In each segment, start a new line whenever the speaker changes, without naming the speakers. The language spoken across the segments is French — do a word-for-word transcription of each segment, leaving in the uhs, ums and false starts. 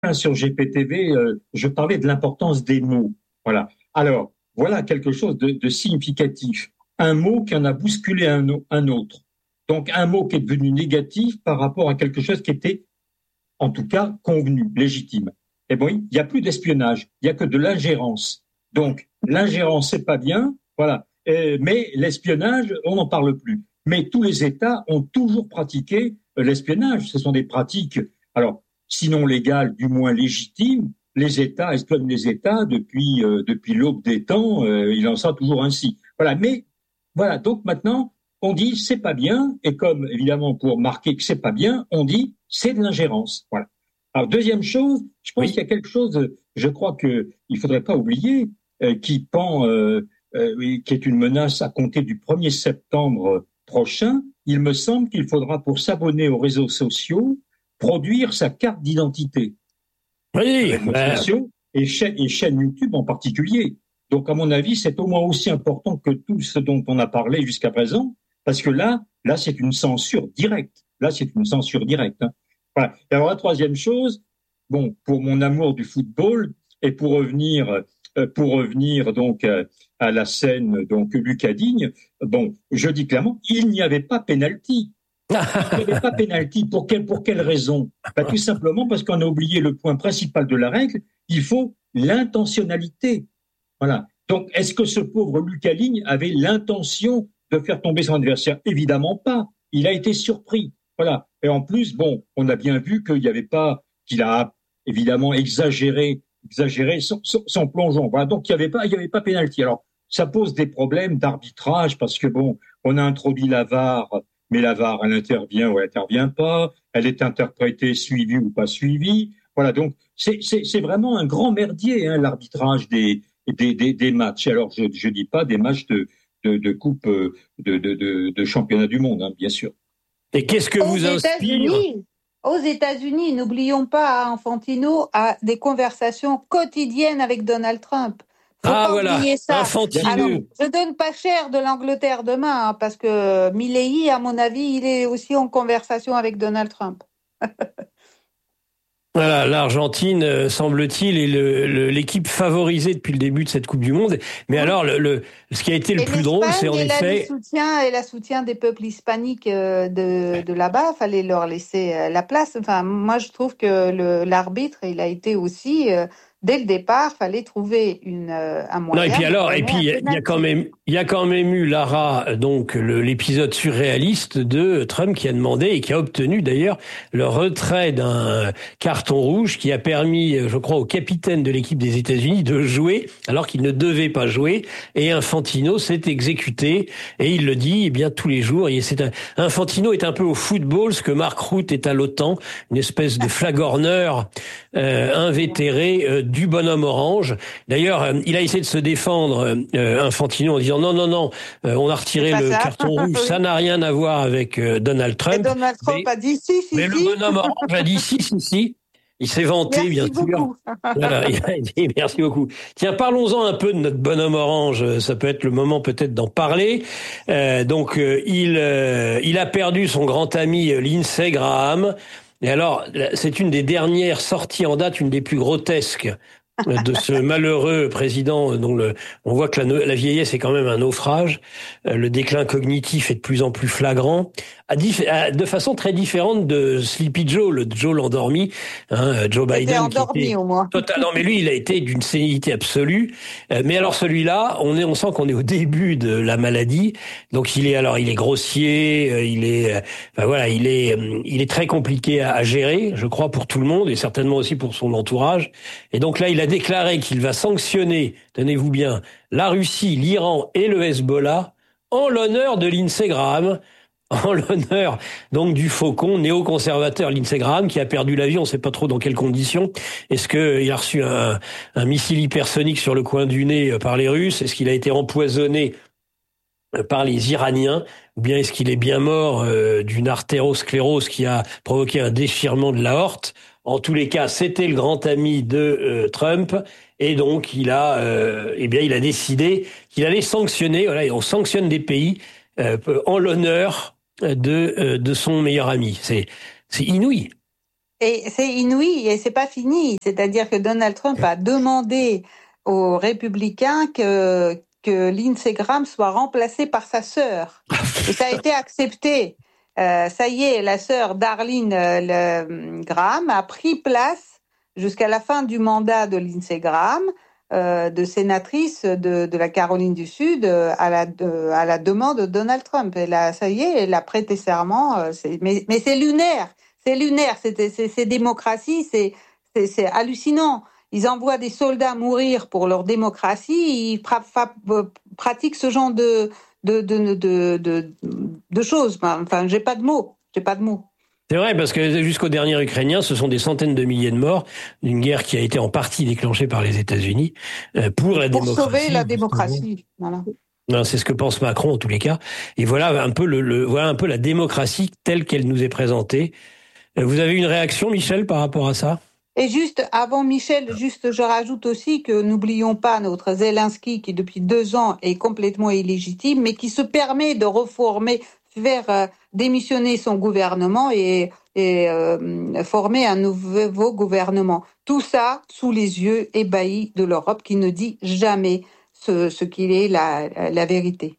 sur G P T V, euh, je parlais de l'importance des mots. Voilà. Alors, voilà quelque chose de, de significatif. Un mot qui en a bousculé un, un autre. Donc, un mot qui est devenu négatif par rapport à quelque chose qui était, en tout cas, convenu, légitime. Et bon, il n'y a plus d'espionnage, il n'y a que de l'ingérence. Donc, l'ingérence, c'est pas bien, voilà. Et, mais l'espionnage, on n'en parle plus. Mais tous les États ont toujours pratiqué euh, l'espionnage. Ce sont des pratiques, alors, sinon légales, du moins légitimes. Les États espionnent les États depuis euh, depuis l'aube des temps. Euh, il en sera toujours ainsi. Voilà. Mais voilà. Donc maintenant, on dit c'est pas bien. Et comme évidemment pour marquer que c'est pas bien, on dit c'est de l'ingérence. Voilà. Alors deuxième chose, je pense
Oui.
qu'il y a quelque chose. Je crois que il faudrait pas oublier euh, qui pend, euh, euh, qui est une menace à compter du premier septembre prochain. Il me semble qu'il faudra, pour s'abonner aux réseaux sociaux, produire sa carte d'identité.
Oui,
Réseaux
ben,
sociaux et chaîne, et chaîne YouTube en particulier. Donc, à mon avis, c'est au moins aussi important que tout ce dont on a parlé jusqu'à présent, parce que là, là, c'est une censure directe. Là, c'est une censure directe. Hein. Voilà. Et alors, la troisième chose, bon, pour mon amour du football et pour revenir, euh, pour revenir donc euh, à la scène donc Lucas Digne, bon, je dis clairement, il n'y avait pas pénalty. Il n'y avait pas pénalty. Pour quelle, pour quelle raison? Bah, tout simplement parce qu'on a oublié le point principal de la règle. Il faut l'intentionnalité. Voilà. Donc, est-ce que ce pauvre Lucas Digne avait l'intention de faire tomber son adversaire? Évidemment pas. Il a été surpris. Voilà. Et en plus, bon, on a bien vu qu'il n'y avait pas, qu'il a évidemment exagéré, exagéré son, son, son plongeon. Voilà. Donc, il n'y avait pas, il n'y avait pas pénalty. Alors, ça pose des problèmes d'arbitrage parce que bon, on a introduit la V A R. Mais la V A R, elle intervient ou elle intervient pas, elle est interprétée, suivie ou pas suivie. Voilà, donc c'est, c'est, c'est vraiment un grand merdier, hein, l'arbitrage des, des, des, des matchs. Alors, je je dis pas des matchs de, de, de coupe de, de, de, de championnat du monde, hein, bien sûr.
Et qu'est-ce que
Aux
vous inspire?
États-Unis, aux États-Unis, n'oublions pas, Infantino a des conversations quotidiennes avec Donald Trump. Faut
Ah
pas
voilà,
oublier ça.
Infantino.
Alors, je donne pas cher de l'Angleterre demain, hein, parce que Milley, à mon avis, il est aussi en conversation avec Donald Trump.
Voilà, l'Argentine, euh, semble-t-il, est le, le, l'équipe favorisée depuis le début de cette Coupe du Monde. Mais
Oui.
alors, le, le, ce qui a été le
Et
plus drôle, c'est en
l'Espagne, elle a le
effet...
soutien, elle a le soutien des peuples hispaniques euh, de, de là-bas. Fallait leur laisser euh, la place. Enfin, moi, je trouve que le, l'arbitre, il a été aussi, euh, dès le départ, fallait trouver une, euh, un moyen.
Non, et puis
de
alors, et
donner
puis
un
il y a- il y a quand même, il y a quand même eu Lara, donc le- l'épisode surréaliste de Trump qui a demandé et qui a obtenu d'ailleurs le retrait d'un carton rouge qui a permis, je crois, au capitaine de l'équipe des États-Unis de jouer alors qu'il ne devait pas jouer. Et Infantino s'est exécuté et il le dit, eh bien tous les jours. Et c'est un, Infantino est un peu au football ce que Mark Rutte est à l'OTAN, une espèce de flagorneur euh, invétéré euh, du bonhomme orange. D'ailleurs, euh, il a essayé de se défendre, euh, Infantino, en disant non, non, non, euh, on a retiré le
ça.
carton rouge,
Oui.
ça n'a rien à voir avec euh, Donald Trump.
Et Donald Trump
mais,
a dit si, si,
mais
si.
le bonhomme orange a dit si, si, si. Il s'est vanté,
Merci
bien
beaucoup.
sûr. Voilà, il a dit merci beaucoup. Tiens, parlons-en un peu de notre bonhomme orange. Ça peut être le moment peut-être d'en parler. Euh, donc, euh, il, euh, il a perdu son grand ami Lindsey Graham. Et alors, c'est une des dernières sorties en date, une des plus grotesques de ce malheureux président dont le, on voit que la, la vieillesse est quand même un naufrage. Le déclin cognitif est de plus en plus flagrant, à dif, à, de façon très différente de Sleepy Joe, le Joe l'endormi, hein, Joe Biden.
Il était endormi
qui était
au moins.
Total, non, mais lui, il a été d'une sénilité absolue. Mais alors celui-là, on est, on sent qu'on est au début de la maladie. Donc il est alors, il est grossier, il est, enfin voilà, il est, il est très compliqué à, à gérer, je crois, pour tout le monde et certainement aussi pour son entourage. Et donc là, il a déclaré qu'il va sanctionner, tenez-vous bien, la Russie, l'Iran et le Hezbollah en l'honneur de Lindsey Graham, en l'honneur donc du faucon néoconservateur Lindsey Graham qui a perdu la vie, on ne sait pas trop dans quelles conditions. Est-ce qu'il a reçu un, un missile hypersonique sur le coin du nez par les Russes? Est-ce qu'il a été empoisonné par les Iraniens? Ou bien est-ce qu'il est bien mort euh, d'une artérosclérose qui a provoqué un déchirement de l'aorte? En tous les cas, c'était le grand ami de euh, Trump, et donc il a, euh, eh bien, il a décidé qu'il allait sanctionner. Voilà, on sanctionne des pays euh, en l'honneur de euh, de son meilleur ami. C'est c'est inouï.
Et c'est inouï et c'est pas fini. C'est-à-dire que Donald Trump a demandé aux républicains que, que Lindsey Graham soit remplacée par sa sœur. Et ça a été accepté. Euh, ça y est, la sœur Darlene euh, Graham a pris place jusqu'à la fin du mandat de Lindsey Graham, euh, de sénatrice de, de la Caroline du Sud, euh, à, la, de, à la demande de Donald Trump. Et là, ça y est, elle a prêté serment. Euh, c'est, mais, mais c'est lunaire, c'est lunaire, c'est, c'est, c'est démocratie, c'est, c'est, c'est hallucinant. Ils envoient des soldats mourir pour leur démocratie, ils pra- fa- pratiquent ce genre de de de de de, de choses. Enfin, j'ai pas de mots, j'ai pas de mots.
C'est vrai, parce que jusqu'au dernier Ukrainien, ce sont des centaines de milliers de morts d'une guerre qui a été en partie déclenchée par les États-Unis pour la
pour
démocratie.
Pour sauver la démocratie, voilà.
Non, c'est ce que pense Macron en tous les cas. Et voilà un peu le, le voilà un peu la démocratie telle qu'elle nous est présentée. Vous avez une réaction, Michel, par rapport à ça?
Et juste avant Michel, juste je rajoute aussi que n'oublions pas notre Zelensky qui depuis deux ans est complètement illégitime, mais qui se permet de reformer, faire euh, démissionner son gouvernement et, et euh, former un nouveau gouvernement. Tout ça sous les yeux ébahis de l'Europe qui ne dit jamais ce, ce qu'il est la, la vérité.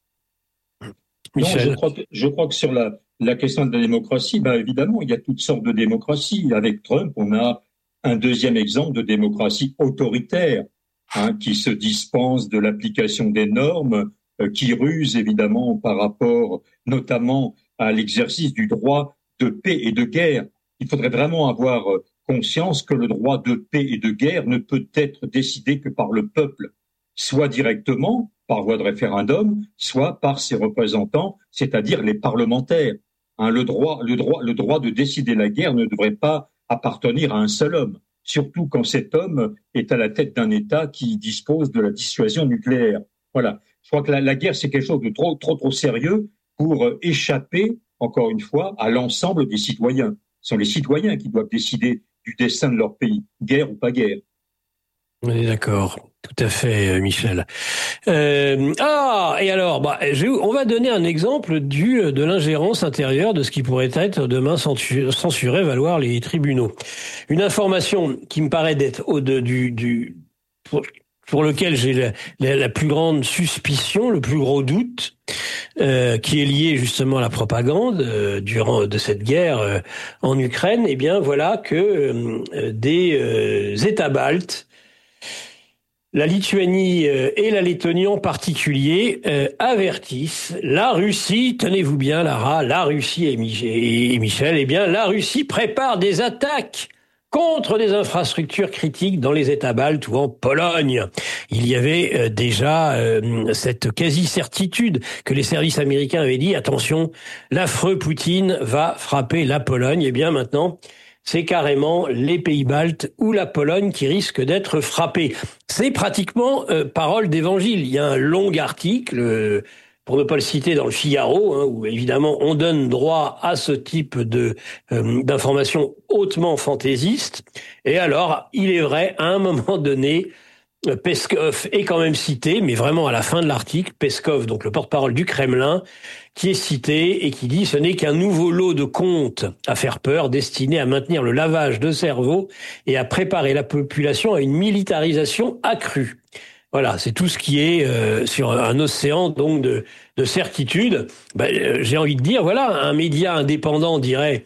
Michel. Non, je crois que, je crois que sur la, la question de la démocratie, ben évidemment, il y a toutes sortes de démocraties. Avec Trump, on a un deuxième exemple de démocratie autoritaire, hein, qui se dispense de l'application des normes, euh, qui ruse évidemment par rapport notamment à l'exercice du droit de paix et de guerre. Il faudrait vraiment avoir conscience que le droit de paix et de guerre ne peut être décidé que par le peuple, soit directement, par voie de référendum, soit par ses représentants, c'est-à-dire les parlementaires. Hein, le droit, le droit, le droit de décider la guerre ne devrait pas appartenir à un seul homme, surtout quand cet homme est à la tête d'un État qui dispose de la dissuasion nucléaire. Voilà. Je crois que la, la guerre, c'est quelque chose de trop, trop, trop sérieux pour échapper, encore une fois, à l'ensemble des citoyens. Ce sont les citoyens qui doivent décider du destin de leur pays, guerre ou pas guerre.
On est d'accord, tout à fait, Michel. Euh, ah, et alors, bah, je, on va donner un exemple du de l'ingérence intérieure de ce qui pourrait être demain censuré, valoir les tribunaux. Une information qui me paraît d'être au de, du du pour, pour lequel j'ai la, la, la plus grande suspicion, le plus gros doute, euh, qui est lié justement à la propagande euh, durant de cette guerre euh, en Ukraine. Eh bien, voilà que euh, des euh, États baltes, la Lituanie et la Lettonie en particulier euh, avertissent la Russie, tenez-vous bien Lara, la Russie et Michel, eh bien la Russie prépare des attaques contre des infrastructures critiques dans les États baltes ou en Pologne. Il y avait euh, déjà euh, cette quasi-certitude que les services américains avaient dit, attention, l'affreux Poutine va frapper la Pologne. Eh bien maintenant, c'est carrément les pays baltes ou la Pologne qui risquent d'être frappés. C'est pratiquement euh, parole d'évangile. Il y a un long article, euh, pour ne pas le citer, dans le Figaro, hein, où évidemment on donne droit à ce type de euh, d'informations hautement fantaisistes. Et alors, il est vrai, à un moment donné, Peskov est quand même cité, mais vraiment à la fin de l'article, Peskov, donc le porte-parole du Kremlin, qui est cité et qui dit « Ce n'est qu'un nouveau lot de contes à faire peur, destiné à maintenir le lavage de cerveau et à préparer la population à une militarisation accrue. » Voilà, c'est tout ce qui est euh, sur un océan donc de, de certitude. Ben, euh, j'ai envie de dire, voilà, un média indépendant dirait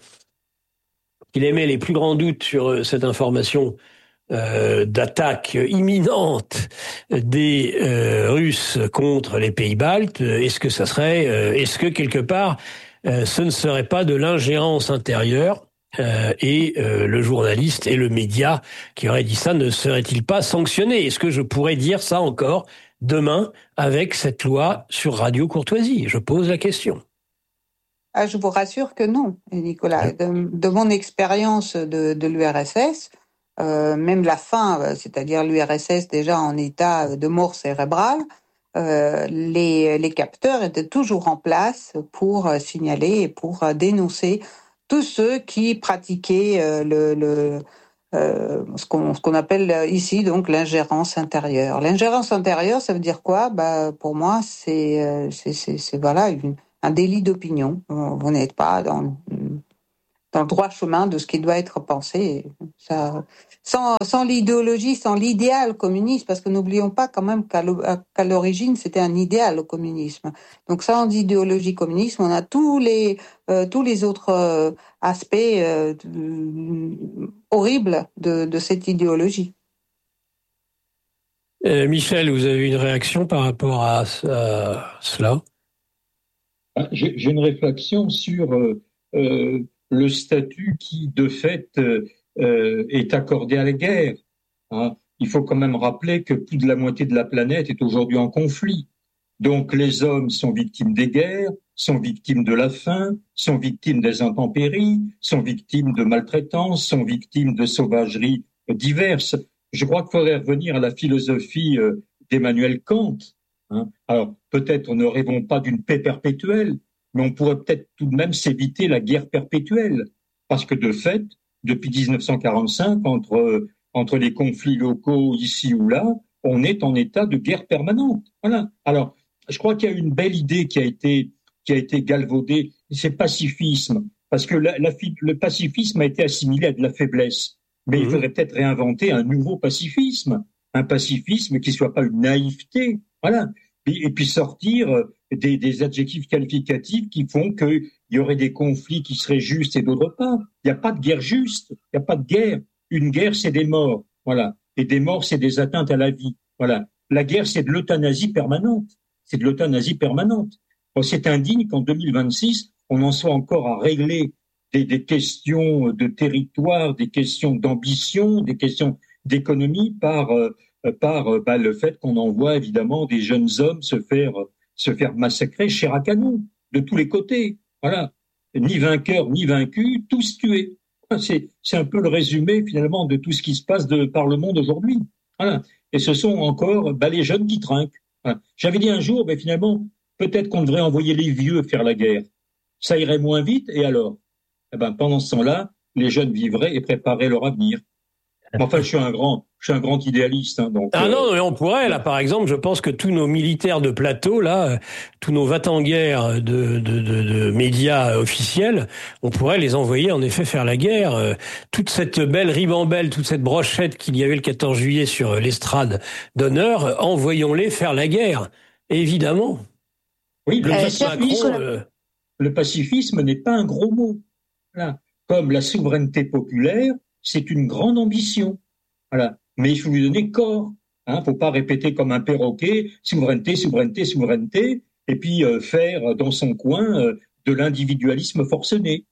qu'il émet les plus grands doutes sur euh, cette information Euh, d'attaque imminente des euh, Russes contre les pays baltes. Est-ce que ça serait, euh, est-ce que quelque part, euh, ce ne serait pas de l'ingérence intérieure euh, et euh, le journaliste et le média qui aurait dit ça ne serait-il pas sanctionné? Est-ce que je pourrais dire ça encore demain avec cette loi sur Radio Courtoisie? Je pose la question.
Ah, je vous rassure que non, Nicolas. De, de mon expérience de, de l'U R S S, Euh, même la fin, c'est-à-dire l'U R S S déjà en état de mort cérébrale, euh, les, les capteurs étaient toujours en place pour signaler et pour dénoncer tous ceux qui pratiquaient euh, le, le, euh, ce, qu'on, ce qu'on appelle ici donc l'ingérence intérieure. L'ingérence intérieure, ça veut dire quoi? Bah, pour moi, c'est, c'est, c'est, c'est voilà une, un délit d'opinion. Vous n'êtes pas dans dans le droit chemin de ce qui doit être pensé. Ça, sans, sans l'idéologie, sans l'idéal communiste, parce que n'oublions pas quand même qu'à, qu'à l'origine, c'était un idéal, le communisme. Donc sans idéologie communiste, on a tous les, euh, tous les autres euh, aspects euh, de, horribles de, de cette idéologie.
Euh, Michel, vous avez une réaction par rapport à, à cela?
J'ai, j'ai une réflexion sur euh, euh, le statut qui, de fait, euh, euh, est accordé à la guerre. Hein. Il faut quand même rappeler que plus de la moitié de la planète est aujourd'hui en conflit. Donc les hommes sont victimes des guerres, sont victimes de la faim, sont victimes des intempéries, sont victimes de maltraitance, sont victimes de sauvageries diverses. Je crois qu'il faudrait revenir à la philosophie euh, d'Emmanuel Kant. Hein. Alors peut-être ne rêvons pas d'une paix perpétuelle, mais on pourrait peut-être tout de même s'éviter la guerre perpétuelle. Parce que de fait, depuis dix-neuf cent quarante-cinq, entre, euh, entre les conflits locaux ici ou là, on est en état de guerre permanente. Voilà. Alors, je crois qu'il y a une belle idée qui a été, qui a été galvaudée, c'est pacifisme. Parce que la, la, le pacifisme a été assimilé à de la faiblesse. Mais mmh. il faudrait peut-être réinventer un nouveau pacifisme. Un pacifisme qui ne soit pas une naïveté. Voilà. Et, et puis sortir des, des adjectifs qualificatifs qui font qu'il y aurait des conflits qui seraient justes et d'autres pas. Il n'y a pas de guerre juste. Il n'y a pas de guerre. Une guerre, c'est des morts. Voilà. Et des morts, c'est des atteintes à la vie. Voilà. La guerre, c'est de l'euthanasie permanente. C'est de l'euthanasie permanente. Bon, c'est indigne qu'en deux mille vingt-six, on en soit encore à régler des, des questions de territoire, des questions d'ambition, des questions d'économie par, euh, par euh, bah, le fait qu'on envoie évidemment des jeunes hommes se faire, se faire massacrer chair à canon, de tous les côtés. Voilà. Ni vainqueurs, ni vaincus, tous tués. C'est, c'est un peu le résumé finalement de tout ce qui se passe de, par le monde aujourd'hui. Voilà. Et ce sont encore bah, les jeunes qui trinquent. Voilà. J'avais dit un jour, mais finalement, peut-être qu'on devrait envoyer les vieux faire la guerre. Ça irait moins vite, et alors eh ben, pendant ce temps-là, les jeunes vivraient et prépareraient leur avenir. Enfin, je suis un grand, je suis un grand idéaliste. Hein, donc,
ah
euh...
non, mais on pourrait, là, par exemple, je pense que tous nos militaires de plateau, là, tous nos va-t-en-guerre de, de, de, de médias officiels, on pourrait les envoyer, en effet, faire la guerre. Toute cette belle ribambelle, toute cette brochette qu'il y avait le quatorze juillet sur l'estrade d'honneur, envoyons-les faire la guerre, évidemment.
Oui, le, euh, pacifisme, euh... le pacifisme n'est pas un gros mot. Voilà. Comme la souveraineté populaire, c'est une grande ambition. Voilà. Mais il faut lui donner corps. Hein. Faut pas répéter comme un perroquet, souveraineté, souveraineté, souveraineté, et puis euh, faire dans son coin euh, de l'individualisme forcené,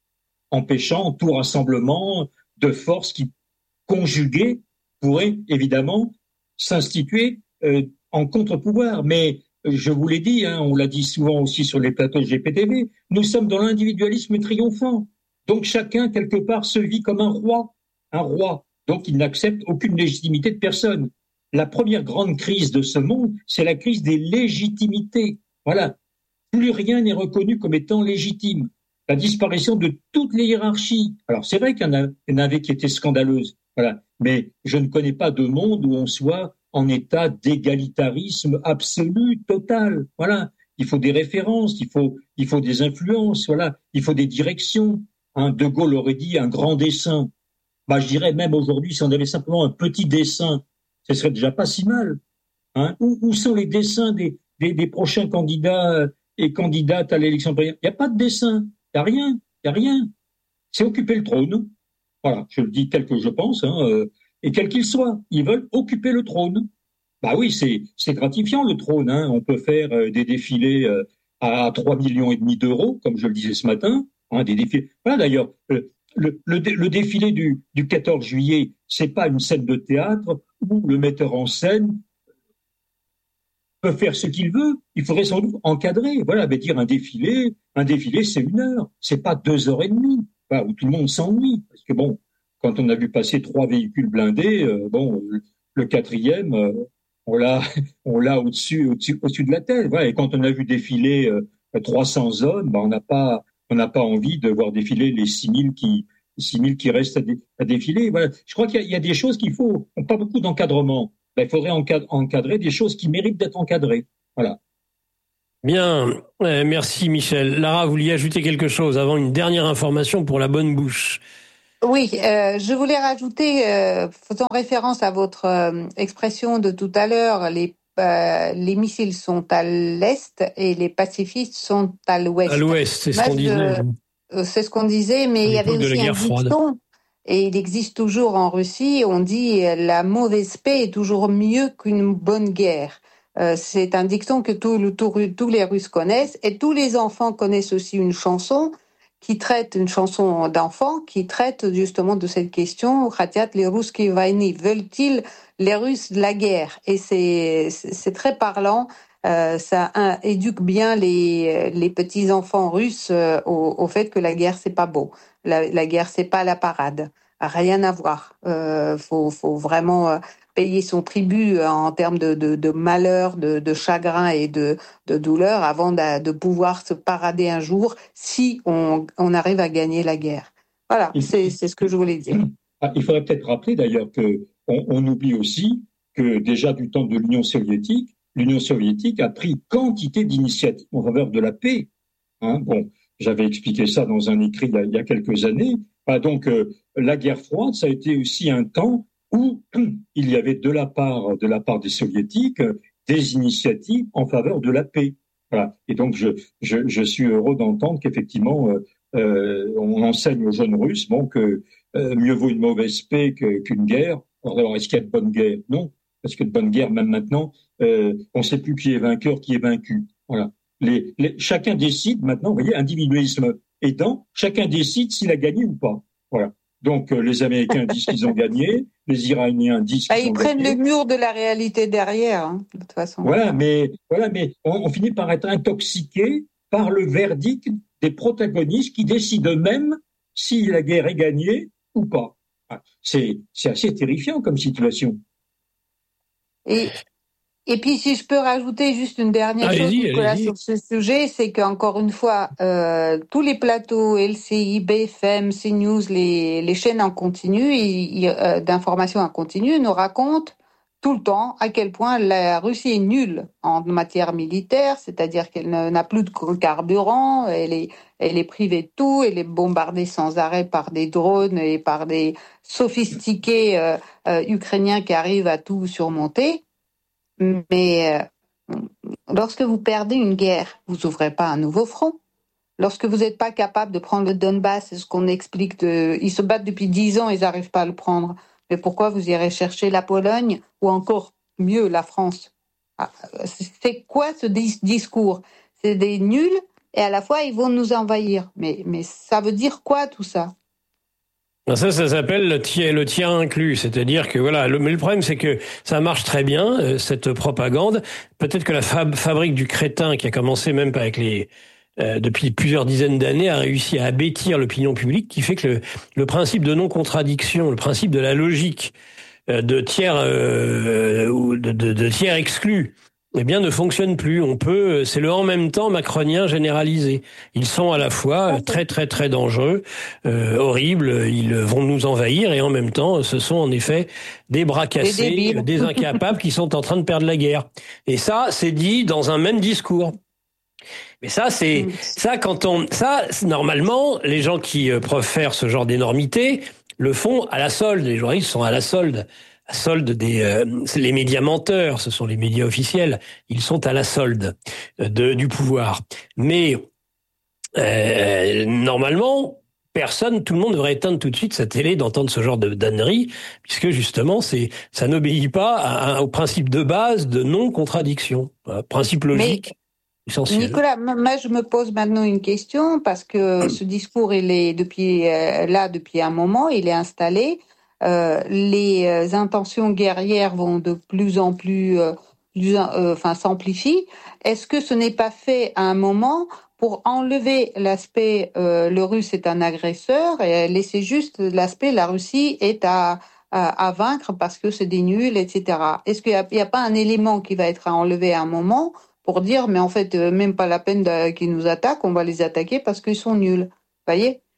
empêchant tout rassemblement de forces qui, conjuguées, pourraient évidemment s'instituer euh, en contre-pouvoir. Mais je vous l'ai dit, hein, on l'a dit souvent aussi sur les plateaux de G P T V, nous sommes dans l'individualisme triomphant. Donc chacun, quelque part, se vit comme un roi, un roi. Donc il n'accepte aucune légitimité de personne. La première grande crise de ce monde, c'est la crise des légitimités. Voilà. Plus rien n'est reconnu comme étant légitime. La disparition de toutes les hiérarchies. Alors c'est vrai qu'il y en, a, il y en avait qui étaient scandaleuses. Voilà. Mais je ne connais pas de monde où on soit en état d'égalitarisme absolu, total. Voilà. Il faut des références, il faut, il faut des influences, voilà. Il faut des directions. Hein, De Gaulle aurait dit un grand dessein. Bah, je dirais même aujourd'hui, si on avait simplement un petit dessein, ce serait déjà pas si mal. Hein. Où, où sont les dessins des, des, des prochains candidats et candidates à l'élection présidentielle? Il n'y a pas de dessin, il n'y a rien, il n'y a rien. C'est occuper le trône. Voilà, je le dis tel que je pense, hein, euh, et quel qu'il soit. Ils veulent occuper le trône. Bah oui, c'est, c'est gratifiant le trône. Hein. On peut faire euh, des défilés euh, à trois millions et demi d'euros, comme je le disais ce matin. Hein, des défilés. Voilà d'ailleurs. Euh, Le, le, le défilé du, du quatorze juillet, c'est pas une scène de théâtre où le metteur en scène peut faire ce qu'il veut. Il faudrait sans doute encadrer. Voilà, mais dire un défilé, un défilé, c'est une heure. C'est pas deux heures et demie. Voilà, où tout le monde s'ennuie. Parce que bon, quand on a vu passer trois véhicules blindés, euh, bon, le, le quatrième, euh, on l'a, on l'a au-dessus, au-dessus, au-dessus de la tête. Voilà, et quand on a vu défiler euh, trois cents hommes, ben on n'a pas On n'a pas envie de voir défiler les six mille qui, six mille qui restent à, dé, à défiler. Voilà. Je crois qu'il y a, il y a des choses qu'il faut, on pas beaucoup d'encadrement. Ben, il faudrait encadrer des choses qui méritent d'être encadrées. Voilà.
Bien, euh, merci Michel. Lara, vous vouliez ajouter quelque chose avant une dernière information pour la bonne bouche.
Oui, euh, je voulais rajouter, euh, faisant référence à votre euh, expression de tout à l'heure, les, euh, les missiles sont à l'est et les pacifistes sont à
À
l'ouest.
l'ouest, c'est ce
Moi,
qu'on disait
je, euh, c'est ce qu'on disait, mais
à
il y avait
l'époque de la
aussi un
guerre froide.
dicton, et il existe toujours en Russie, on dit euh, la mauvaise paix est toujours mieux qu'une bonne guerre. Euh, c'est un dicton que tout, tout, tous les Russes connaissent, et tous les enfants connaissent aussi une chanson qui traite, une chanson d'enfant, qui traite justement de cette question, Khatiat les Russkiy Vaini, veulent-ils les Russes la guerre? Et c'est, c'est très parlant. Euh, ça hein, éduque bien les, les petits enfants russes euh, au, au fait que la guerre c'est pas beau, la, la guerre c'est pas la parade, rien à voir. Euh, faut, faut vraiment euh, payer son tribut euh, en termes de, de, de malheur, de, de chagrin et de, de douleur avant de, de pouvoir se parader un jour si on, on arrive à gagner la guerre. Voilà,
Il,
c'est, c'est ce que je voulais dire.
il faudrait peut-être rappeler d'ailleurs que on, on oublie aussi que déjà du temps de l'Union soviétique, l'Union soviétique a pris quantité d'initiatives en faveur de la paix. Hein, bon, j'avais expliqué ça dans un écrit il y a, il y a quelques années. Ah, donc, euh, la guerre froide, ça a été aussi un temps où il y avait de la part, de la part des soviétiques des initiatives en faveur de la paix. Voilà. Et donc, je, je, je suis heureux d'entendre qu'effectivement, euh, euh, on enseigne aux jeunes Russes bon, que euh, mieux vaut une mauvaise paix que, qu'une guerre. Alors, est-ce qu'il y a de bonne guerre? Non, parce que de bonne guerre, même maintenant, euh, on ne sait plus qui est vainqueur, qui est vaincu. Voilà. Les, les, chacun décide maintenant, vous voyez, individualisme aidant, chacun décide s'il a gagné ou pas. Voilà. Donc, euh, les Américains disent qu'ils ont gagné, les Iraniens disent
Bah,
qu'ils
ils
ont
prennent
gagné.
le mur de la réalité derrière, hein, de toute façon.
Voilà, mais, voilà, mais on, on finit par être intoxiqué par le verdict des protagonistes qui décident eux-mêmes si la guerre est gagnée ou pas. C'est, c'est assez terrifiant comme situation.
Et Et puis, si je peux rajouter juste une dernière
Allez-y,
chose, Nicolas,
allez-y.
sur ce sujet, c'est qu'encore une fois, euh, tous les plateaux, L C I, B F M, CNews, les, les chaînes en continu, ils, euh, d'information en continu, nous racontent tout le temps à quel point la Russie est nulle en matière militaire, c'est-à-dire qu'elle n'a plus de carburant, elle est, elle est privée de tout, elle est bombardée sans arrêt par des drones et par des sophistiqués euh, euh, ukrainiens qui arrivent à tout surmonter. Mais euh, lorsque vous perdez une guerre, vous ouvrez pas un nouveau front. Lorsque vous n'êtes pas capable de prendre le Donbass, c'est ce qu'on explique, de, ils se battent depuis dix ans, ils n'arrivent pas à le prendre. Mais pourquoi vous irez chercher la Pologne ou encore mieux la France? Ah, c'est quoi ce dis- discours? C'est des nuls et à la fois ils vont nous envahir. Mais, mais ça veut dire quoi tout ça?
Ça, ça s'appelle le tiers, le tiers inclus. C'est-à-dire que voilà, le, mais le problème, c'est que ça marche très bien, euh, cette propagande. Peut-être que la fab, fabrique du crétin, qui a commencé même pas avec les, euh, depuis plusieurs dizaines d'années, a réussi à abêtir l'opinion publique, qui fait que le, le principe de non-contradiction, le principe de la logique, euh, de tiers, euh, ou de, de, de tiers exclus, eh bien, ne fonctionne plus. On peut, c'est le en même temps macronien généralisé. Ils sont à la fois très, très, très dangereux, euh, horribles. Ils vont nous envahir et en même temps, ce sont en effet des bras cassés, des, des incapables qui sont en train de perdre la guerre. Et ça, c'est dit dans un même discours. Mais ça, c'est, ça, quand on, ça, normalement, les gens qui profèrent ce genre d'énormité le font à la solde. Les journalistes sont à la solde. À solde des euh, les médias menteurs, ce sont les médias officiels, ils sont à la solde de du pouvoir. Mais euh, normalement, personne, tout le monde devrait éteindre tout de suite sa télé d'entendre ce genre de dannerie, puisque justement, c'est ça n'obéit pas à, à, au principe de base de non-contradiction, un principe logique. Mais... essentiel.
Nicolas, moi je me pose maintenant une question parce que ce discours il est depuis euh, là depuis un moment, il est installé. Euh, les euh, intentions guerrières vont de plus en plus, euh, plus euh, enfin s'amplifient. Est-ce que ce n'est pas fait à un moment pour enlever l'aspect euh, le Russe est un agresseur et laisser juste l'aspect la Russie est à à, à vaincre parce que c'est des nuls, et cetera. Est-ce qu'il n'y a, a pas un élément qui va être à enlever à un moment pour dire mais en fait même pas la peine de, qu'ils nous attaquent, on va les attaquer parce qu'ils sont nuls. Vous voyez?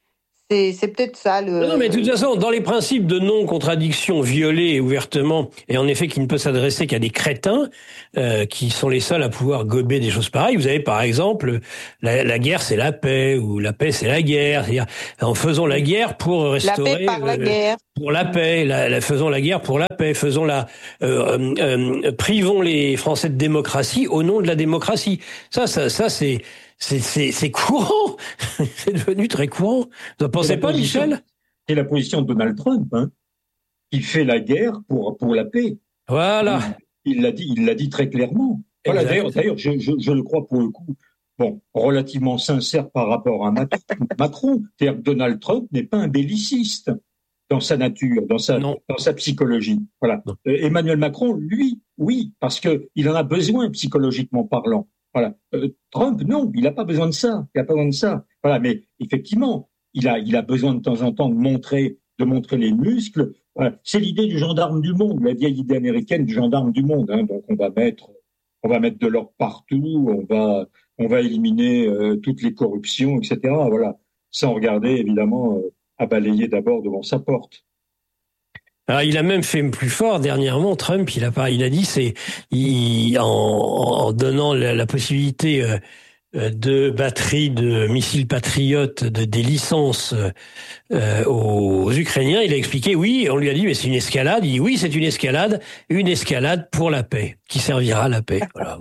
C'est, c'est peut-être ça le.
Non, non, mais de toute façon, dans les principes de non-contradiction violés ouvertement, et en effet qui ne peut s'adresser qu'à des crétins, euh, qui sont les seuls à pouvoir gober des choses pareilles, vous avez par exemple, la, la guerre c'est la paix, ou la paix c'est la guerre, c'est-à-dire en faisant la guerre pour restaurer...
La paix par la
euh,
guerre.
Pour la paix, la, la, faisons la guerre pour la paix, faisons la... Euh, euh, privons les Français de démocratie au nom de la démocratie. Ça, ça, ça c'est... C'est, c'est, c'est courant. C'est devenu très courant. Vous ne pensez pas,
position,
Michel?
C'est la position de Donald Trump, hein, qui fait la guerre pour, pour la paix.
Voilà.
Il, il l'a dit, il l'a dit très clairement. Voilà, d'ailleurs, d'ailleurs je, je, je le crois pour le coup, bon, relativement sincère par rapport à Macron. C'est-à-dire que Donald Trump n'est pas un belliciste dans sa nature, dans sa, dans sa psychologie. Voilà. Euh, Emmanuel Macron, lui, oui, parce que il en a besoin psychologiquement parlant. Voilà. Euh, Trump, non, il n'a pas besoin de ça. Il n'a pas besoin de ça. Voilà. Mais effectivement, il a, il a besoin de temps en temps de montrer, de montrer les muscles. Voilà. C'est l'idée du gendarme du monde, la vieille idée américaine du gendarme du monde. Hein. Donc on va mettre, on va mettre de l'or partout, on va, on va éliminer euh, toutes les corruptions, et cetera. Voilà. Sans regarder évidemment euh, à balayer d'abord devant sa porte.
Alors, il a même fait plus fort dernièrement. Trump, il a pas, il a dit, c'est, il, en, en donnant la, la possibilité euh, de batterie de missiles patriotes, de des licences euh, aux Ukrainiens, il a expliqué, oui, on lui a dit, mais c'est une escalade. Il dit, oui, c'est une escalade, une escalade pour la paix, qui servira à la paix. Voilà.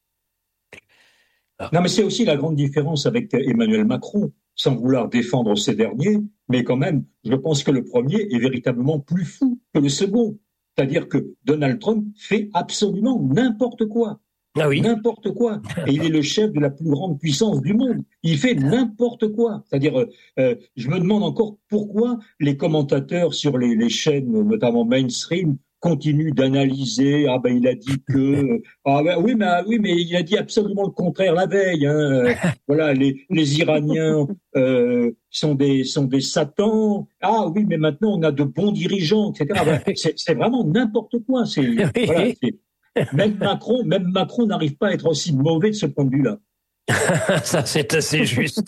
Alors. Non, mais c'est aussi la grande différence avec Emmanuel Macron, sans vouloir défendre ces derniers, mais quand même, je pense que le premier est véritablement plus fou que le second. C'est-à-dire que Donald Trump fait absolument n'importe quoi.
Ah oui.
N'importe quoi. Et il est le chef de la plus grande puissance du monde. Il fait n'importe quoi. C'est-à-dire, euh, je me demande encore pourquoi les commentateurs sur les, les chaînes, notamment mainstream, continuent d'analyser. Ah ben il a dit que. Ah ben oui, mais oui, mais il a dit absolument le contraire la veille. Hein. Voilà, les, les Iraniens euh, sont des sont des satans. Ah oui, mais maintenant on a de bons dirigeants, et cetera. Ben, c'est, c'est vraiment n'importe quoi. C'est voilà. C'est, Même Macron, même Macron n'arrive pas à être aussi mauvais de ce point de vue-là.
Ça, c'est assez juste.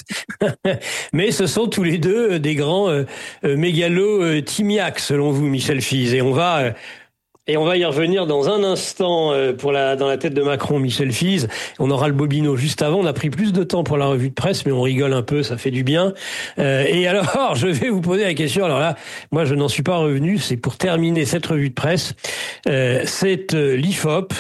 Mais ce sont tous les deux des grands euh, mégalos euh, timiaques, selon vous, Michel Fize. Et on va... Euh, Et on va y revenir dans un instant pour la, dans la tête de Macron, Michel Fize. On aura le bobino juste avant. On a pris plus de temps pour la revue de presse, mais on rigole un peu, ça fait du bien. Euh, et alors, je vais vous poser la question. Alors là, moi, je n'en suis pas revenu. C'est pour terminer cette revue de presse. Euh, c'est euh, l'I F O P,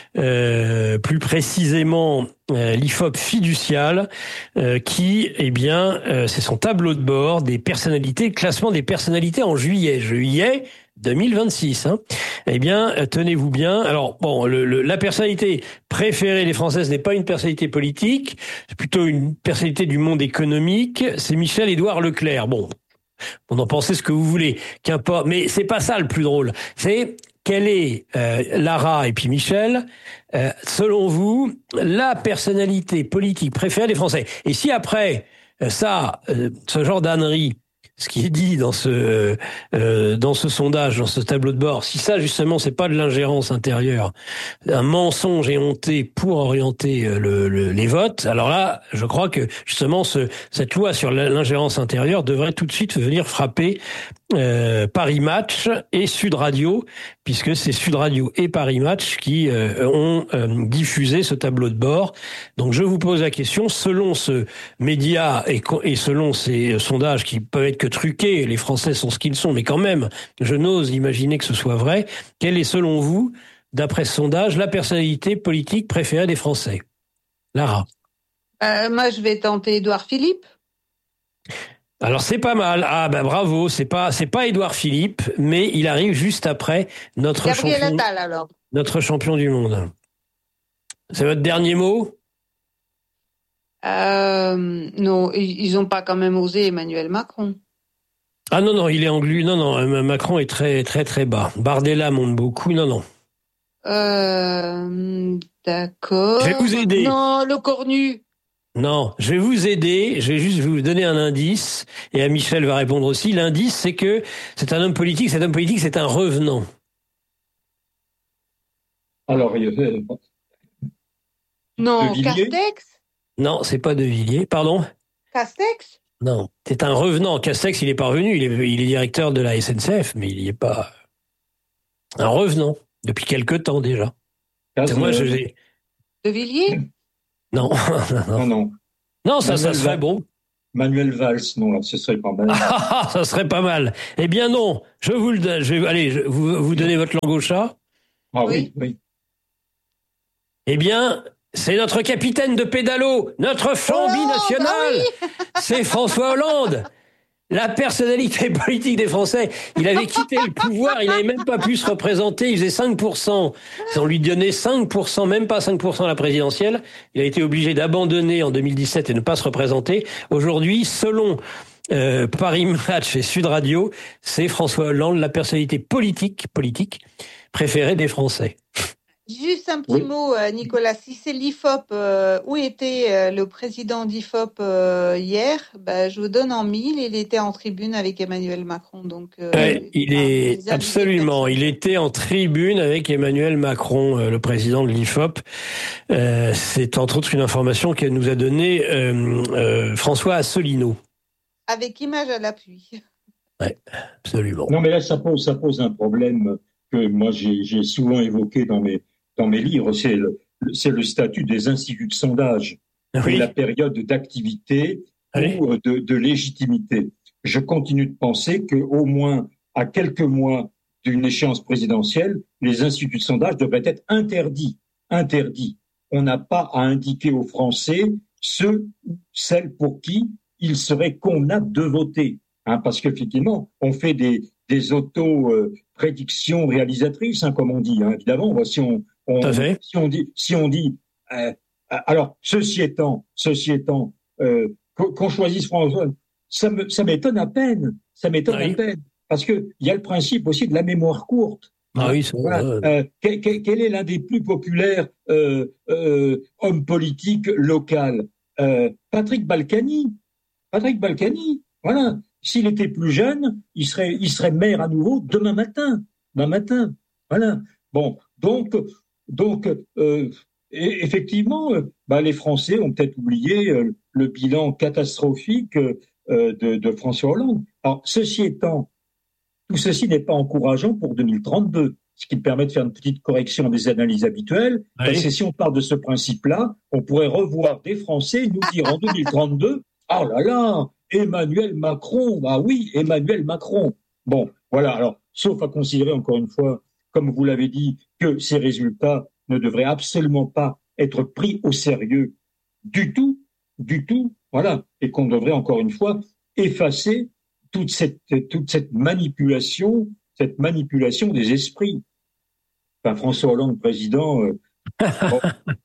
euh, plus précisément euh, l'I F O P fiducial, euh, qui, eh bien, euh, c'est son tableau de bord des personnalités, classement des personnalités en juillet. Juillet deux mille vingt-six, hein. Eh bien, tenez-vous bien. Alors, bon, le, le, la personnalité préférée des Françaises n'est pas une personnalité politique, c'est plutôt une personnalité du monde économique. C'est Michel-Édouard Leclerc. Bon, on en pensez ce que vous voulez, qu'importe. Mais c'est pas ça le plus drôle. C'est quelle est euh, Lara et puis Michel, euh, selon vous, la personnalité politique préférée des Français. Et si après euh, ça, euh, ce genre d'ânerie, ce qui est dit dans ce euh, dans ce sondage, dans ce tableau de bord, si ça justement c'est pas de l'ingérence intérieure, un mensonge éhonté pour orienter le, le, les votes, alors là, je crois que justement ce cette loi sur l'ingérence intérieure devrait tout de suite venir frapper euh, Paris Match et Sud Radio, puisque c'est Sud Radio et Paris Match qui euh, ont euh, diffusé ce tableau de bord. Donc je vous pose la question, selon ce média et, et selon ces sondages qui peuvent être que truqués, les Français sont ce qu'ils sont, mais quand même, je n'ose imaginer que ce soit vrai, quelle est selon vous, d'après ce sondage, la personnalité politique préférée des Français? Lara.
Euh, moi, je vais tenter Édouard Philippe.
Alors c'est pas mal. Ah ben bravo, c'est pas c'est pas Édouard Philippe, mais il arrive juste après notre
Gabriel
champion.
Attal, alors.
Notre champion du monde. C'est votre dernier mot?
Euh, non, ils n'ont pas quand même osé Emmanuel Macron.
Ah non non, il est englu. Non non, Macron est très très très bas. Bardella monte beaucoup. Non non.
Euh, d'accord.
Je vais vous aider.
Non, le cornu.
Non, je vais vous aider, je vais juste vous donner un indice, et à Michel va répondre aussi. L'indice, c'est que c'est un homme politique, cet homme politique, c'est un revenant.
Alors, euh,
non, Castex.
Non, c'est pas De Villiers, pardon.
Castex.
Non, c'est un revenant. Castex, il est pas revenu. Il est, il est directeur de la S N C F, mais il n'y est pas un revenant depuis quelque temps déjà. Moi, je l'ai.
De Villiers?
Non, non,
non, non.
Non, ça, ça serait bon.
Manuel Valls, non, là, ce serait pas mal.
Ah, ça serait pas mal. Eh bien, non. Je vous le donne. Je vais, allez, je, vous, vous donnez votre langue au chat.
Ah oui, oui.
Eh bien, c'est notre capitaine de pédalo, notre Flamby
oh,
national.
Bah oui.
C'est François Hollande. La personnalité politique des Français. Il avait quitté le pouvoir, il n'avait même pas pu se représenter, il faisait cinq pour cent. On lui donnait cinq pour cent, même pas cinq pour cent à la présidentielle. Il a été obligé d'abandonner en deux mille dix-sept et ne pas se représenter. Aujourd'hui, selon euh, Paris Match et Sud Radio, c'est François Hollande, la personnalité politique, politique préférée des Français.
Juste un petit
oui.
mot, Nicolas. Si c'est l'I F O P, euh, où était euh, le président d'I F O P euh, hier? Bah, je vous donne en mille. Il était en tribune avec Emmanuel Macron. Donc, euh,
ouais, il est absolument. Il était en tribune avec Emmanuel Macron, euh, le président de l'I F O P. Euh, c'est entre autres une information qu'elle nous a donnée euh, euh, François Asselineau.
Avec image à l'appui.
Ouais, absolument.
Non, mais là, ça pose, ça pose un problème que moi j'ai, j'ai souvent évoqué dans mes dans mes livres, c'est le, c'est le statut des instituts de sondage oui. et la période d'activité oui. ou de, de légitimité. Je continue de penser que au moins à quelques mois d'une échéance présidentielle, les instituts de sondage devraient être interdits. Interdits. On n'a pas à indiquer aux Français ceux ou celles pour qui il serait convenable de voter. Hein, parce qu'effectivement, on fait des, des auto-prédictions euh, réalisatrices, hein, comme on dit. Hein. Évidemment, si on, on si on dit, si on dit, euh, alors ceci étant, ceci étant, euh, qu'on, qu'on choisisse François, ça, me, ça m'étonne à peine, ça m'étonne ah oui. à peine, parce que il y a le principe aussi de la mémoire courte.
Ah oui, c'est
voilà. euh, quel, quel, quel est l'un des plus populaires euh, euh, hommes politiques local? euh, Patrick Balkany. Patrick Balkany, voilà. S'il était plus jeune, il serait, il serait maire à nouveau demain matin. Demain matin. Voilà. Bon, donc, donc, euh, effectivement, bah, les Français ont peut-être oublié euh, le bilan catastrophique euh, de, de François Hollande. Alors, ceci étant, tout ceci n'est pas encourageant pour deux mille trente-deux, ce qui permet de faire une petite correction des analyses habituelles. Oui. Parce que si on part de ce principe-là, on pourrait revoir des Français nous dire en deux mille trente-deux, ah là là, Emmanuel Macron, ah oui, Emmanuel Macron. Bon, voilà, alors, sauf à considérer, encore une fois, comme vous l'avez dit, que ces résultats ne devraient absolument pas être pris au sérieux du tout, du tout, voilà, et qu'on devrait, encore une fois, effacer toute cette, toute cette manipulation, cette manipulation des esprits. Enfin, François Hollande, président... Euh, bon,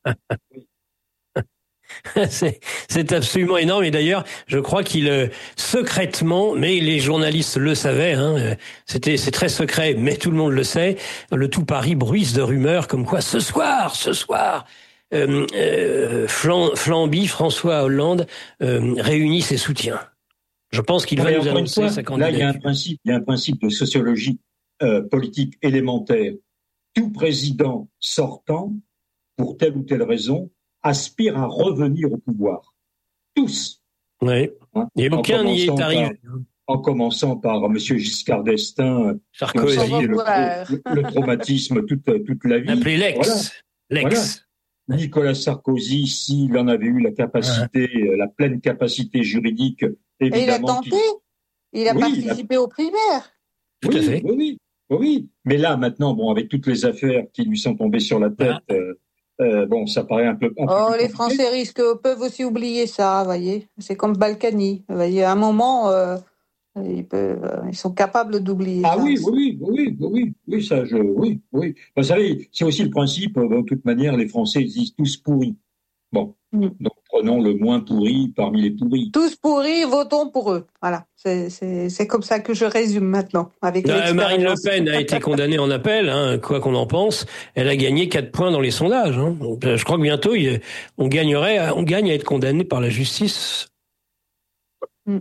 c'est, c'est absolument énorme. Et d'ailleurs, je crois qu'il euh, secrètement, mais les journalistes le savaient, hein, c'était c'est très secret, mais tout le monde le sait. Le tout Paris bruisse de rumeurs comme quoi ce soir, ce soir, euh, euh, Flam, Flamby, François Hollande euh, réunit ses soutiens. Je pense qu'il va nous annoncer sa candidature.
Là, il y a un principe, il y a un principe de sociologie euh, politique élémentaire. Tout président sortant, pour telle ou telle raison, aspire à revenir au pouvoir. Tous.
Oui. Hein, et aucun n'y est arrivé.
Par, en commençant par M. Giscard d'Estaing,
Sarkozy,
le, le, le traumatisme toute, toute la vie.
Appelé l'ex. Voilà. L'ex.
Voilà. Nicolas Sarkozy, s'il en avait eu la capacité, ouais. la pleine capacité juridique, évidemment.
Et il a tenté. Il a oui, participé il a... aux primaires.
Tout
oui,
à fait.
Oui, oui, oui. Mais là, maintenant, bon, avec toutes les affaires qui lui sont tombées sur la tête, ah. euh, Euh, bon, ça paraît un peu. Un
oh,
peu
les Français risquent, peuvent aussi oublier ça, voyez. C'est comme Balkany. Voyez, à un moment, euh, ils peuvent, ils sont capables d'oublier.
Ah
ça
oui,
aussi.
oui, oui, oui, oui, oui, ça, je, oui, oui. Vous savez, c'est aussi le principe. De toute manière, les Français ils disent tous pourris. Bon, mm. donc prenons le moins pourri parmi les pourris.
Tous pourris, votons pour eux. Voilà, c'est, c'est, c'est comme ça que je résume maintenant. Avec
euh, Marine Le Pen a été condamnée en appel, hein, quoi qu'on en pense. Elle a gagné quatre points dans les sondages. Hein. Donc, je crois que bientôt, il, on gagnerait, on gagne à être condamné par la justice. Mm.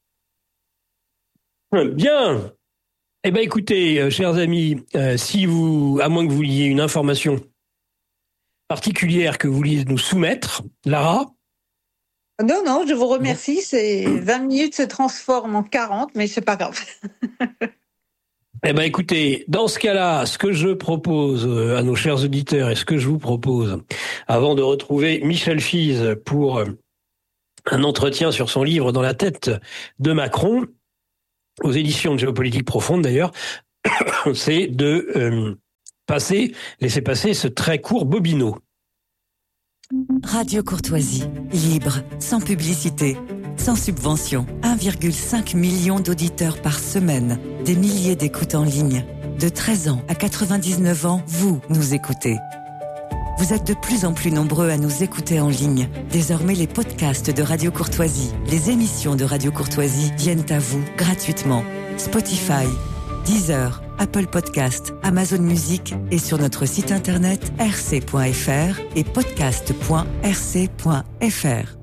Bien. Eh ben, écoutez, euh, chers amis, euh, si vous, à moins que vous vouliez une information particulière que vous vouliez nous soumettre, Lara.
Non, non, je vous remercie. C'est vingt minutes se transforment en quarante, mais c'est pas grave.
Eh ben, écoutez, dans ce cas-là, ce que je propose à nos chers auditeurs et ce que je vous propose, avant de retrouver Michel Fize pour un entretien sur son livre Dans la tête de Macron, aux éditions de Géopolitique Profonde d'ailleurs, c'est de euh, passer, laisser passer ce très court bobino.
Radio Courtoisie, libre, sans publicité, sans subvention. un virgule cinq million d'auditeurs par semaine, des milliers d'écoutes en ligne. De treize ans à quatre-vingt-dix-neuf ans, vous nous écoutez. Vous êtes de plus en plus nombreux à nous écouter en ligne. Désormais, les podcasts de Radio Courtoisie, les émissions de Radio Courtoisie viennent à vous gratuitement. Spotify, Deezer, Apple Podcast, Amazon Music et sur notre site internet r c point f r et podcast point r c point f r.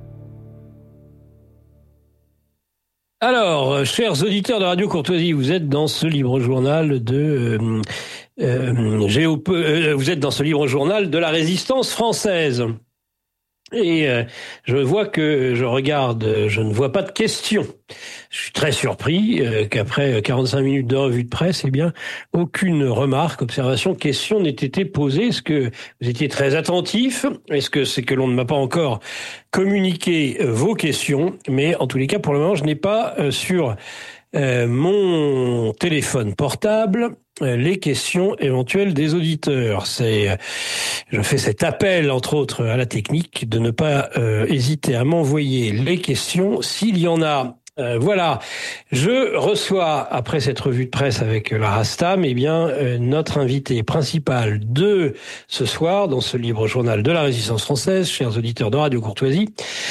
Alors, chers auditeurs de Radio Courtoisie, vous êtes dans ce libre journal de euh, euh, Géo, euh, vous êtes dans ce libre journal de la résistance française. Et euh, je vois que je regarde, je ne vois pas de questions. Je suis très surpris euh, qu'après quarante-cinq minutes de revue de presse, eh bien, aucune remarque, observation, question n'ait été posée. Est-ce que vous étiez très attentif? Est-ce que c'est que l'on ne m'a pas encore communiqué euh, vos questions? Mais en tous les cas, pour le moment, je n'ai pas euh, sur euh, mon téléphone portable euh, les questions éventuelles des auditeurs. C'est, euh, je fais cet appel, entre autres, à la technique, de ne pas euh, hésiter à m'envoyer les questions s'il y en a. Euh, voilà, je reçois, après cette revue de presse avec la Rastam, eh bien, euh, notre invité principal de ce soir, dans ce libre journal de la résistance française, chers auditeurs de Radio Courtoisie,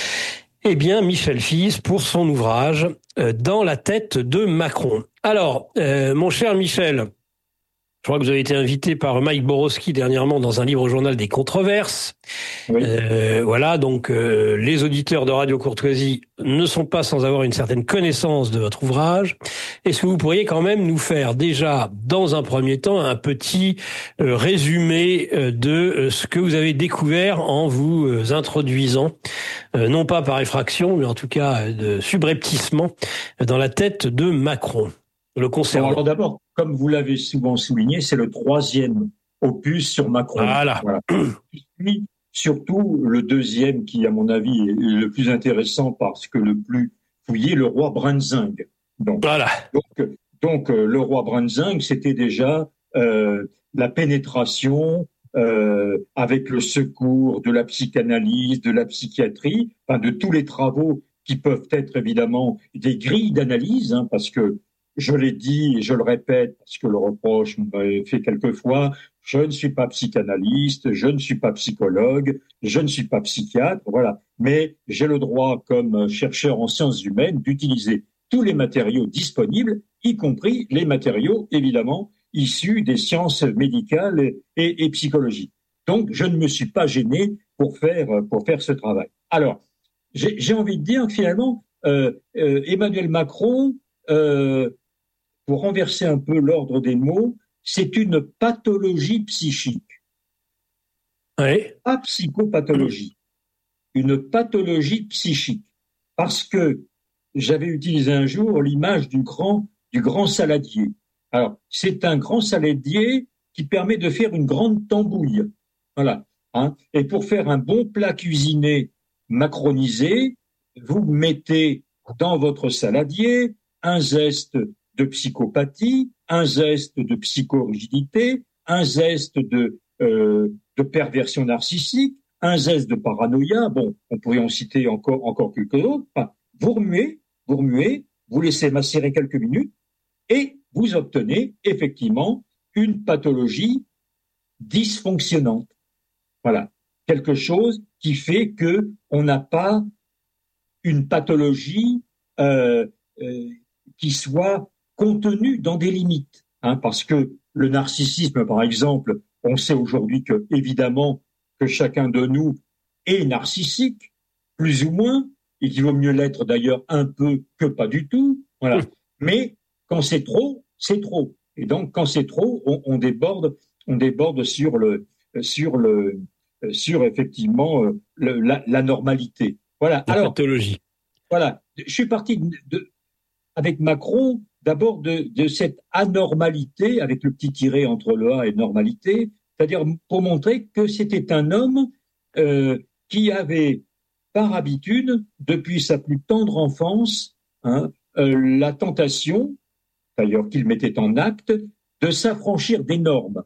eh bien, Michel Fize, pour son ouvrage euh, Dans la tête de Macron. Alors, euh, mon cher Michel, je crois que vous avez été invité par Mike Borowski dernièrement dans un livre journal des controverses. Oui. Euh, voilà, donc euh, les auditeurs de Radio Courtoisie ne sont pas sans avoir une certaine connaissance de votre ouvrage. Est-ce que vous pourriez quand même nous faire déjà, dans un premier temps, un petit euh, résumé euh, de euh, ce que vous avez découvert en vous euh, introduisant, euh, non pas par effraction, mais en tout cas euh, de subrepticement, euh, dans la tête de Macron, le concernant.
Alors d'abord, comme vous l'avez souvent souligné, c'est le troisième opus sur Macron.
Voilà.
voilà. Puis, surtout, le deuxième, qui, à mon avis, est le plus intéressant parce que le plus fouillé, le roi Brunzing. Donc,
voilà.
donc, donc euh, le roi Brunzing, c'était déjà euh, la pénétration euh, avec le secours de la psychanalyse, de la psychiatrie, enfin, de tous les travaux qui peuvent être évidemment des grilles d'analyse, hein, parce que je l'ai dit et je le répète parce que le reproche m'a fait quelquefois, je ne suis pas psychanalyste, je ne suis pas psychologue, je ne suis pas psychiatre, voilà. Mais j'ai le droit, comme chercheur en sciences humaines, d'utiliser tous les matériaux disponibles, y compris les matériaux, évidemment, issus des sciences médicales et, et, et psychologiques. Donc, je ne me suis pas gêné pour faire, pour faire ce travail. Alors, j'ai, j'ai envie de dire que finalement, euh, euh, Emmanuel Macron, euh, pour renverser un peu l'ordre des mots, c'est une pathologie psychique.
Oui.
Pas psychopathologie. Une pathologie psychique. Parce que j'avais utilisé un jour l'image du grand, du grand saladier. Alors, c'est un grand saladier qui permet de faire une grande tambouille. Voilà. Hein. Et pour faire un bon plat cuisiné macronisé, vous mettez dans votre saladier un zeste de psychopathie, un zeste de psychorigidité, un zeste de, euh, de perversion narcissique, un zeste de paranoïa. Bon, on pourrait en citer encore, encore quelques autres. Enfin, vous remuez, vous remuez, vous laissez macérer quelques minutes et vous obtenez effectivement une pathologie dysfonctionnante. Voilà. Quelque chose qui fait que on n'a pas une pathologie euh, euh, qui soit contenue dans des limites. Hein, parce que le narcissisme, par exemple, on sait aujourd'hui que, évidemment, que chacun de nous est narcissique, plus ou moins, et qu'il vaut mieux l'être d'ailleurs un peu que pas du tout. Voilà. Mais quand c'est trop, c'est trop. Et donc, quand c'est trop, on, on déborde, on déborde sur le, sur le, sur effectivement le, la, la normalité. Voilà.
La
Alors,
pathologie.
Voilà. Je suis parti de, de, avec Macron, d'abord de, de cette anormalité, avec le petit tiret entre le A et normalité, c'est-à-dire pour montrer que c'était un homme euh, qui avait, par habitude, depuis sa plus tendre enfance, hein, euh, la tentation, d'ailleurs qu'il mettait en acte, de s'affranchir des normes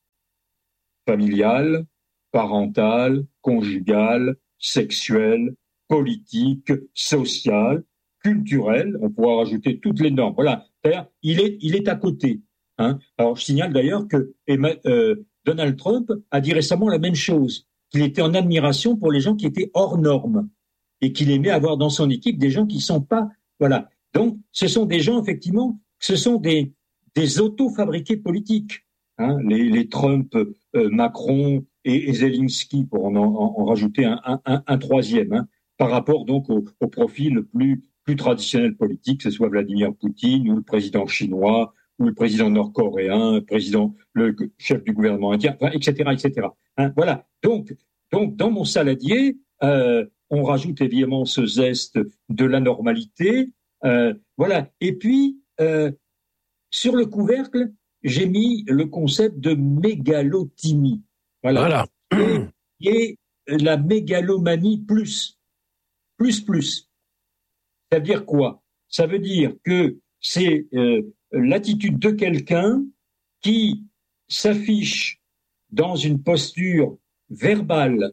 familiales, parentales, conjugales, sexuelles, politiques, sociales, culturelles. On pourra rajouter toutes les normes. Voilà. C'est-à-dire, il est, il est à côté. Hein. Alors, je signale d'ailleurs que euh, Donald Trump a dit récemment la même chose, qu'il était en admiration pour les gens qui étaient hors normes et qu'il aimait avoir dans son équipe des gens qui ne sont pas... Voilà. Donc, ce sont des gens, effectivement, ce sont des, des auto-fabriqués politiques. Hein, les, les Trump, euh, Macron et, et Zelensky, pour en, en, en rajouter un, un, un troisième, hein, par rapport donc au, au profil plus, plus traditionnel politique, que ce soit Vladimir Poutine ou le président chinois ou le président nord-coréen, le président, le chef du gouvernement indien, enfin, et cetera, et cetera. Hein, voilà. Donc, donc, dans mon saladier, euh, on rajoute évidemment ce zeste de la normalité, euh, voilà. Et puis, euh, sur le couvercle, j'ai mis le concept de mégalothymie. Voilà.
Voilà.
Et, et la mégalomanie plus. Plus, plus. Ça veut dire quoi? Ça veut dire que c'est euh, l'attitude de quelqu'un qui s'affiche dans une posture verbale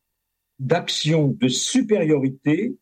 d'action de supériorité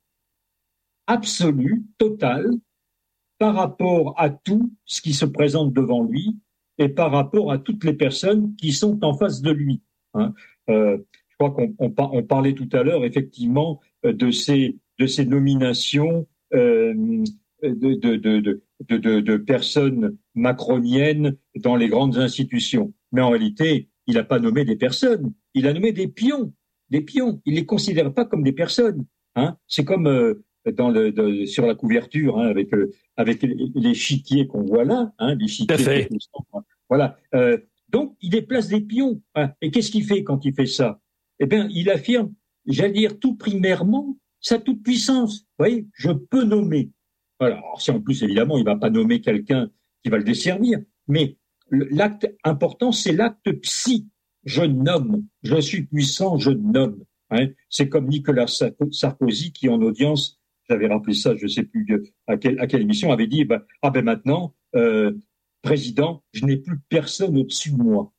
absolue, totale, par rapport à tout ce qui se présente devant lui et par rapport à toutes les personnes qui sont en face de lui. Hein. Euh, je crois qu'on on, on parlait tout à l'heure effectivement de ces, de ces nominations euh, de, de, de, de, de, de personnes macroniennes dans les grandes institutions. Mais en réalité, il n'a pas nommé des personnes, il a nommé des pions, des pions. Il ne les considère pas comme des personnes. Hein. C'est comme euh, dans le, de, sur la couverture, hein, avec euh, avec l'échiquier qu'on voit là, hein, l'échiquier. Voilà. Euh, donc, il déplace des pions. Hein. Et qu'est-ce qu'il fait quand il fait ça? Eh bien, il affirme, j'allais dire tout primairement, sa toute-puissance. Vous voyez, je peux nommer. Voilà. Alors, si en plus, évidemment, il ne va pas nommer quelqu'un qui va le desservir, mais l'acte important, c'est l'acte psy. Je nomme. Je suis puissant, je nomme. Hein. C'est comme Nicolas Sarkozy qui, en audience, j'avais rappelé ça, je ne sais plus à quelle, à quelle émission, avait dit, ben, ah ben maintenant, euh, président, je n'ai plus personne au-dessus de moi.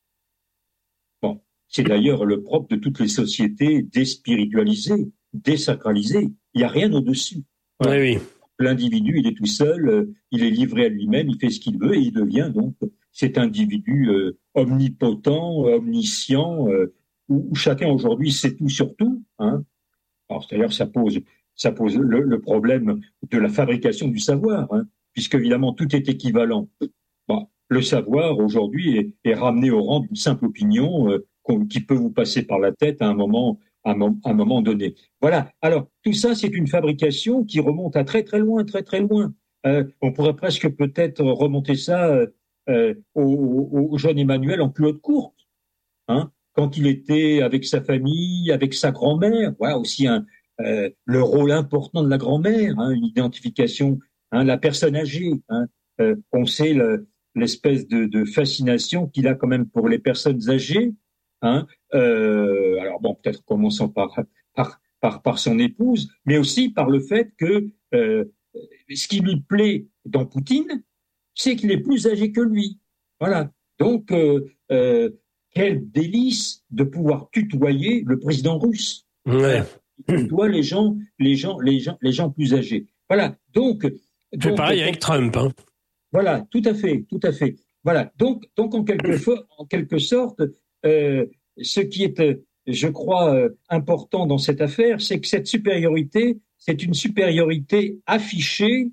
Bon, c'est d'ailleurs le propre de toutes les sociétés déspiritualisées, désacralisées. Il n'y a rien au-dessus.
Voilà. Oui, oui.
L'individu, il est tout seul, euh, il est livré à lui-même, il fait ce qu'il veut et il devient donc cet individu euh, omnipotent, omniscient, euh, où, où chacun aujourd'hui sait tout sur tout. Hein. Alors, d'ailleurs, ça pose... Ça pose le, le problème de la fabrication du savoir, hein, puisque évidemment tout est équivalent. Bon, le savoir aujourd'hui est, est ramené au rang d'une simple opinion euh, qui peut vous passer par la tête à un moment, à un moment donné. Voilà. Alors tout ça, c'est une fabrication qui remonte à très très loin, très très loin. Euh, on pourrait presque peut-être remonter ça euh, euh, au, au jeune Emmanuel en culotte courte, hein, quand il était avec sa famille, avec sa grand-mère. Voilà aussi un Euh, le rôle important de la grand-mère, hein, une identification, hein, la personne âgée. Hein, euh, on sait le, l'espèce de, de fascination qu'il a quand même pour les personnes âgées. Hein, euh, alors bon, peut-être commençons par, par, par, par son épouse, mais aussi par le fait que euh, ce qui lui plaît dans Poutine, c'est qu'il est plus âgé que lui. Voilà. Donc, euh, euh, quel délice de pouvoir tutoyer le président russe.
Ouais.
Voilà. Toi, les gens, les gens, les gens, les gens plus âgés. Voilà. Donc,
c'est pareil avec Trump. Hein.
Voilà, tout à fait, tout à fait. Voilà. Donc, donc en quelque, en quelque sorte, euh, ce qui est, je crois, euh, important dans cette affaire, c'est que cette supériorité, c'est une supériorité affichée,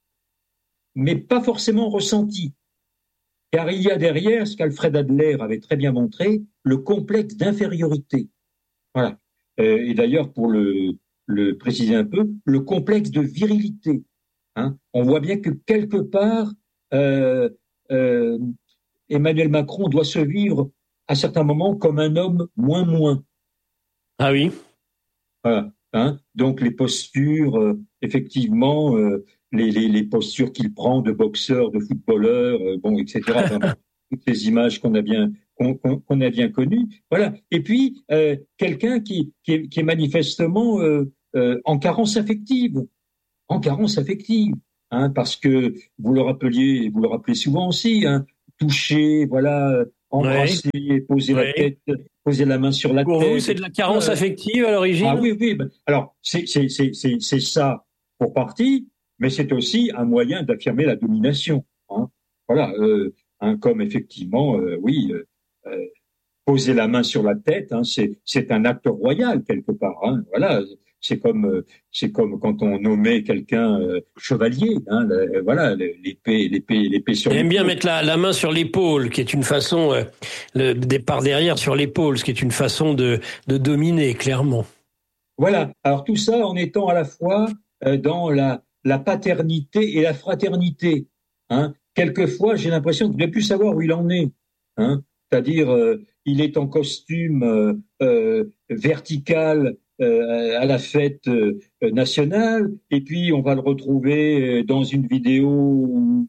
mais pas forcément ressentie. Car il y a derrière, ce qu'Alfred Adler avait très bien montré, le complexe d'infériorité. Voilà. Euh, et d'ailleurs, pour le, le préciser un peu, le complexe de virilité. Hein. On voit bien que quelque part, euh, euh, Emmanuel Macron doit se vivre à certains moments comme un homme moins moins.
Ah oui.
Voilà. Hein, donc les postures, euh, effectivement, euh, les, les, les postures qu'il prend de boxeur, de footballeur, euh, bon, et cetera. Enfin, bon, toutes les images qu'on a bien qu'on, qu'on, qu'on a bien connues. Voilà. Et puis euh, quelqu'un qui, qui, est, qui est manifestement euh, euh, en carence affective, en carence affective, hein, parce que vous le rappeliez, vous le rappelez souvent aussi, hein, toucher, voilà, embrasser, ouais. poser ouais. la tête, poser la main sur la
pour
tête.
Pour vous, c'est de la carence euh, affective à l'origine?
Ah oui, oui. Ben, alors, c'est, c'est, c'est, c'est, c'est ça pour partie, mais c'est aussi un moyen d'affirmer la domination. Hein. Voilà, euh, hein, comme effectivement, euh, oui, euh, euh, poser la main sur la tête, hein, c'est, c'est un acte royal quelque part. Hein. Voilà, c'est comme, euh, c'est comme quand on nommait quelqu'un euh, chevalier. Hein, le, voilà, l'épée, l'épée, l'épée sur.
Il
l'épaule.
aime bien mettre la, la main sur l'épaule, qui est une façon, euh, le départ derrière sur l'épaule, ce qui est une façon de, de dominer clairement.
Voilà. Alors tout ça en étant à la fois euh, dans la, la paternité et la fraternité. Hein. Quelquefois, j'ai l'impression qu'il ne veut plus savoir où il en est. Hein. C'est-à-dire, euh, il est en costume euh, euh, vertical euh, à la fête euh, nationale, et puis on va le retrouver dans une vidéo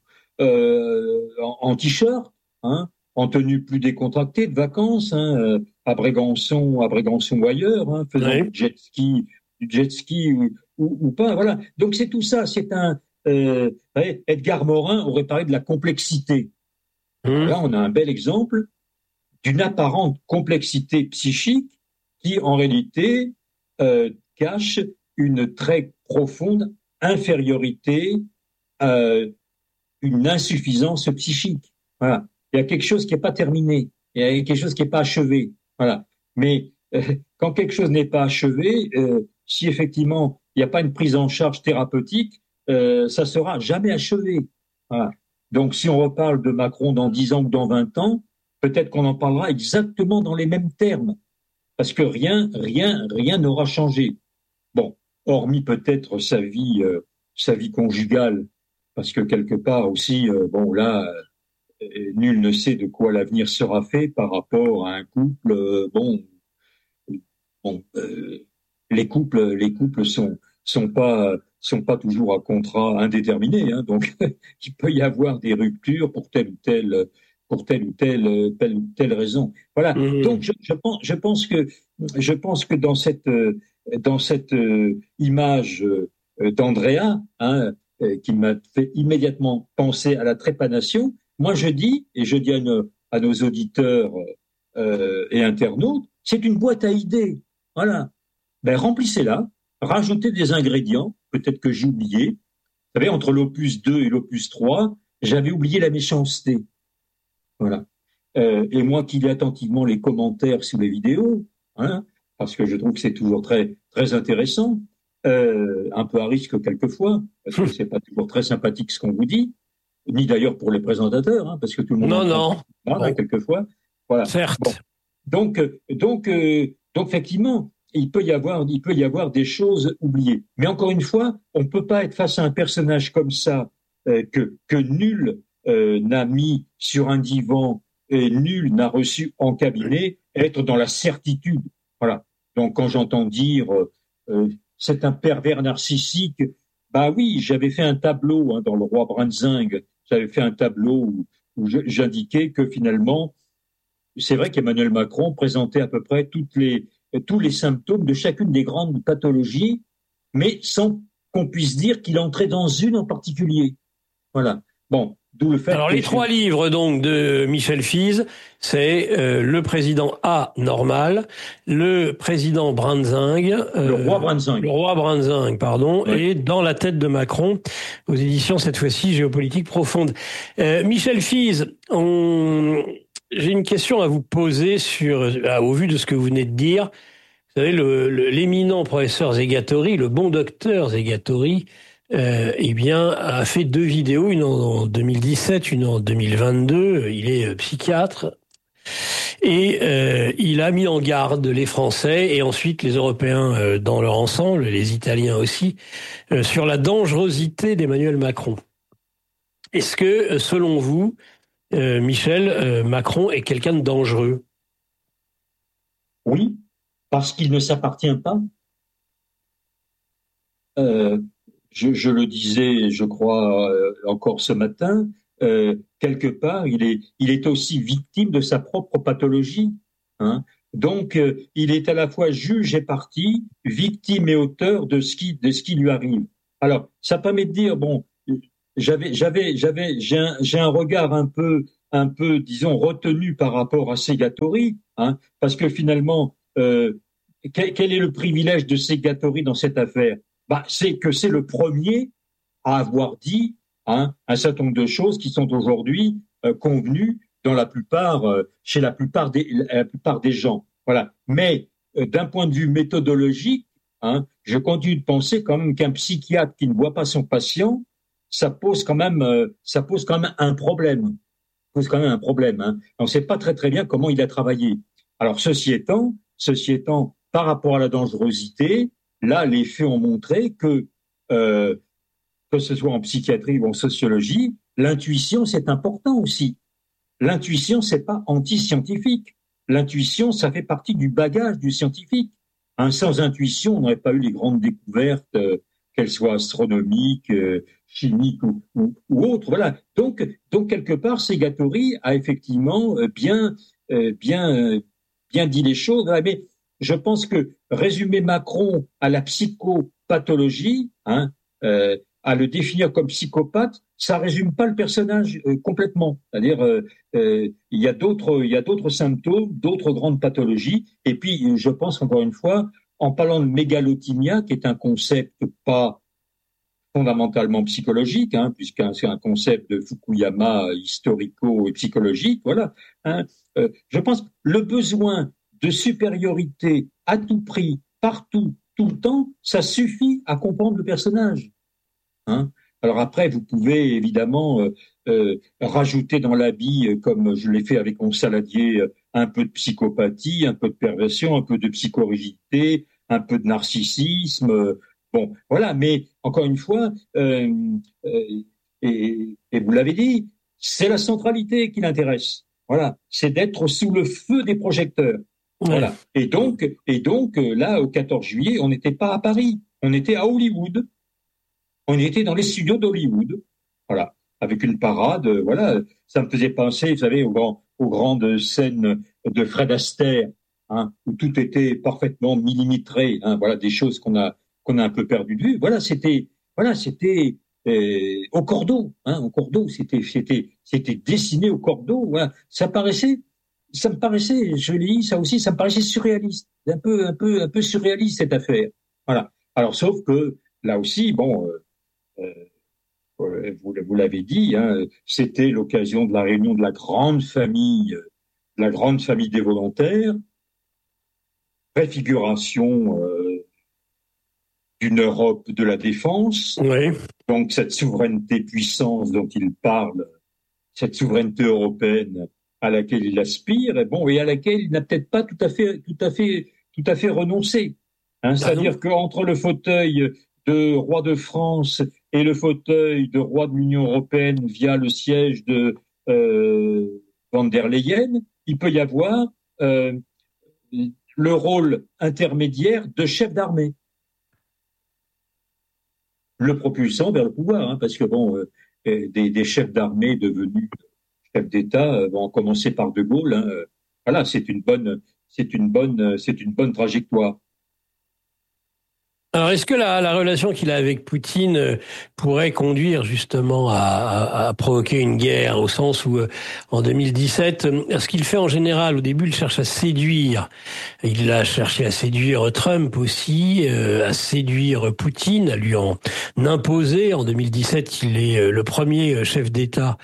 euh, en, en t-shirt, hein, en tenue plus décontractée de vacances, hein, à Brégançon, à Brégançon ou ailleurs, hein, faisant oui. du jet ski, du jet ski ou, ou, ou pas. Voilà. Donc c'est tout ça. C'est un euh, Edgar Morin aurait parlé de la complexité. Mmh. Là, on a un bel exemple d'une apparente complexité psychique qui, en réalité, euh, cache une très profonde infériorité, euh, une insuffisance psychique. Voilà. Il y a quelque chose qui n'est pas terminé, il y a quelque chose qui n'est pas achevé. Voilà. Mais euh, quand quelque chose n'est pas achevé, euh, si effectivement il n'y a pas une prise en charge thérapeutique, euh, ça sera jamais achevé. Voilà. Donc, si on reparle de Macron dans dix ans ou dans vingt ans, peut-être qu'on en parlera exactement dans les mêmes termes, parce que rien, rien, rien n'aura changé. Bon, hormis peut-être sa vie, euh, sa vie conjugale, parce que quelque part aussi, euh, bon là, euh, nul ne sait de quoi l'avenir sera fait par rapport à un couple. Euh, bon, bon, euh, les couples, les couples sont sont pas sont pas toujours à contrat indéterminé, hein, donc il peut y avoir des ruptures pour telle ou telle pour telle ou telle telle ou telle raison. Voilà. Mmh. Donc je, je pense je pense que je pense que dans cette dans cette image d'Andrea, hein, qui m'a fait immédiatement penser à la trépanation, moi je dis et je dis à nos, à nos auditeurs euh, et internautes, c'est une boîte à idées. Voilà. Ben remplissez-la, rajoutez des ingrédients, peut-être que j'ai oublié. Vous savez, entre l'opus deux et l'opus trois, j'avais oublié la méchanceté. Voilà. Euh, et moi qui lis attentivement les commentaires sous les vidéos, hein, parce que je trouve que c'est toujours très très intéressant, euh, un peu à risque quelquefois, parce que c'est pas toujours très sympathique ce qu'on vous dit, ni d'ailleurs pour les présentateurs, hein, parce que tout le monde
non non
hein, bon. quelquefois. Voilà.
Certes.
Bon. Donc donc euh, donc effectivement, il peut y avoir il peut y avoir des choses oubliées. Mais encore une fois, on ne peut pas être face à un personnage comme ça euh, que que nul euh, n'a mis sur un divan et nul n'a reçu en cabinet, être dans la certitude. Voilà. Donc quand j'entends dire euh, c'est un pervers narcissique, bah oui, j'avais fait un tableau hein, dans Le Roi Brunswick, j'avais fait un tableau où, où je, j'indiquais que finalement, c'est vrai qu'Emmanuel Macron présentait à peu près toutes les, tous les symptômes de chacune des grandes pathologies, mais sans qu'on puisse dire qu'il entrait dans une en particulier. Voilà. Bon. D'où le fait
Alors les trois je... livres donc de Michel Fize, c'est euh, le président A normal, le président Brunswick, euh,
le roi Brunswick,
le roi Brunswick, pardon, oui. Et dans la tête de Macron, aux éditions cette fois-ci Géopolitique profonde. Euh, Michel Fize, on... j'ai une question à vous poser sur, ah, au vu de ce que vous venez de dire. Vous savez, le, le, l'éminent professeur Zegatori, le bon docteur Zegatori. Euh, eh bien, a fait deux vidéos, une en deux mille dix-sept, une en deux mille vingt-deux. Il est euh, psychiatre et euh, il a mis en garde les Français et ensuite les Européens euh, dans leur ensemble, les Italiens aussi, euh, sur la dangerosité d'Emmanuel Macron. Est-ce que, selon vous, euh, Michel, euh, Macron est quelqu'un de dangereux ?
Oui, parce qu'il ne s'appartient pas. euh, je, je le disais, je crois, euh, encore ce matin, euh, quelque part, il est, il est aussi victime de sa propre pathologie. Hein. Donc, euh, il est à la fois juge et partie, victime et auteur de ce qui, de ce qui lui arrive. Alors, ça permet de dire, bon, j'avais, j'avais, j'avais, j'ai un, j'ai un regard un peu, un peu, disons, retenu par rapport à Segatori, hein, parce que finalement, euh, quel, quel est le privilège de Segatori dans cette affaire? Bah, c'est que c'est le premier à avoir dit hein, un certain nombre de choses qui sont aujourd'hui euh, convenues dans la plupart, euh, chez la plupart des, la plupart des gens. Voilà. Mais euh, d'un point de vue méthodologique, hein, je continue de penser quand même qu'un psychiatre qui ne voit pas son patient, ça pose quand même, euh, ça pose quand même un problème. Ça pose quand même un problème. Hein. On ne sait pas très très bien comment il a travaillé. Alors ceci étant, ceci étant, par rapport à la dangerosité, là les faits ont montré que euh, que ce soit en psychiatrie ou en sociologie, l'intuition c'est important aussi. L'intuition c'est pas anti-scientifique. L'intuition ça fait partie du bagage du scientifique. Hein, sans intuition, on n'aurait pas eu les grandes découvertes, euh, qu'elles soient astronomiques, euh, chimiques ou, ou, ou autres. Voilà. Donc, donc quelque part, Segatori a effectivement euh, bien, euh, bien, euh, bien dit les choses. Mais je pense que résumer Macron à la psychopathologie, hein, euh, à le définir comme psychopathe, ça résume pas le personnage euh, complètement. C'est-à-dire, euh, euh, il y a d'autres, il y a d'autres symptômes, d'autres grandes pathologies. Et puis, je pense encore une fois, en parlant de mégalothymia, qui est un concept pas fondamentalement psychologique, hein, puisque c'est un concept de Fukuyama historico et psychologique, voilà. Hein, euh, je pense que le besoin de supériorité à tout prix, partout, tout le temps, ça suffit à comprendre le personnage. Hein. Alors après, vous pouvez évidemment euh, euh, rajouter dans l'habit, euh, comme je l'ai fait avec mon saladier, euh, un peu de psychopathie, un peu de perversion, un peu de psychorigidité, un peu de narcissisme. Euh, bon, voilà. Mais encore une fois, euh, euh, et, et vous l'avez dit, c'est la centralité qui l'intéresse. Voilà, c'est d'être sous le feu des projecteurs. Ouais. Voilà. Et donc, et donc là, au quatorze juillet, on n'était pas à Paris, on était à Hollywood. On était dans les studios d'Hollywood, voilà, avec une parade, voilà, ça me faisait penser, vous savez, aux, grand, aux grandes scènes de Fred Astaire, hein, où tout était parfaitement millimétré, hein, voilà, des choses qu'on a qu'on a un peu perdu de vue. Voilà, c'était, voilà, c'était euh, au cordeau, hein, au cordeau, c'était c'était c'était dessiné au cordeau, voilà, ça paraissait, ça me paraissait, je lis ça aussi, ça me paraissait surréaliste, un peu un peu un peu surréaliste cette affaire, voilà. Alors sauf que là aussi, bon. Euh, Euh, vous, vous l'avez dit, hein, c'était l'occasion de la réunion de la grande famille, de la grande famille des volontaires, préfiguration euh, d'une Europe de la défense.
Oui.
Donc cette souveraineté puissance dont il parle, cette souveraineté européenne à laquelle il aspire, et bon, et à laquelle il n'a peut-être pas tout à fait, tout à fait, tout à fait renoncé. Hein, c'est-à-dire qu'entre le fauteuil de roi de France et le fauteuil de roi de l'Union européenne via le siège de euh, von der Leyen, il peut y avoir euh, le rôle intermédiaire de chef d'armée, le propulsant vers le pouvoir, hein, parce que bon, euh, des, des chefs d'armée devenus chefs d'État euh, vont commencer par De Gaulle. Hein, euh, voilà, c'est une bonne, c'est une bonne, c'est une bonne trajectoire.
Alors, est-ce que la, la relation qu'il a avec Poutine pourrait conduire justement à, à, à provoquer une guerre, au sens où, en deux mille dix-sept, ce qu'il fait en général, au début, il cherche à séduire. Il a cherché à séduire Trump aussi, euh, à séduire Poutine, à lui en imposer. En deux mille dix-sept, il est le premier chef d'État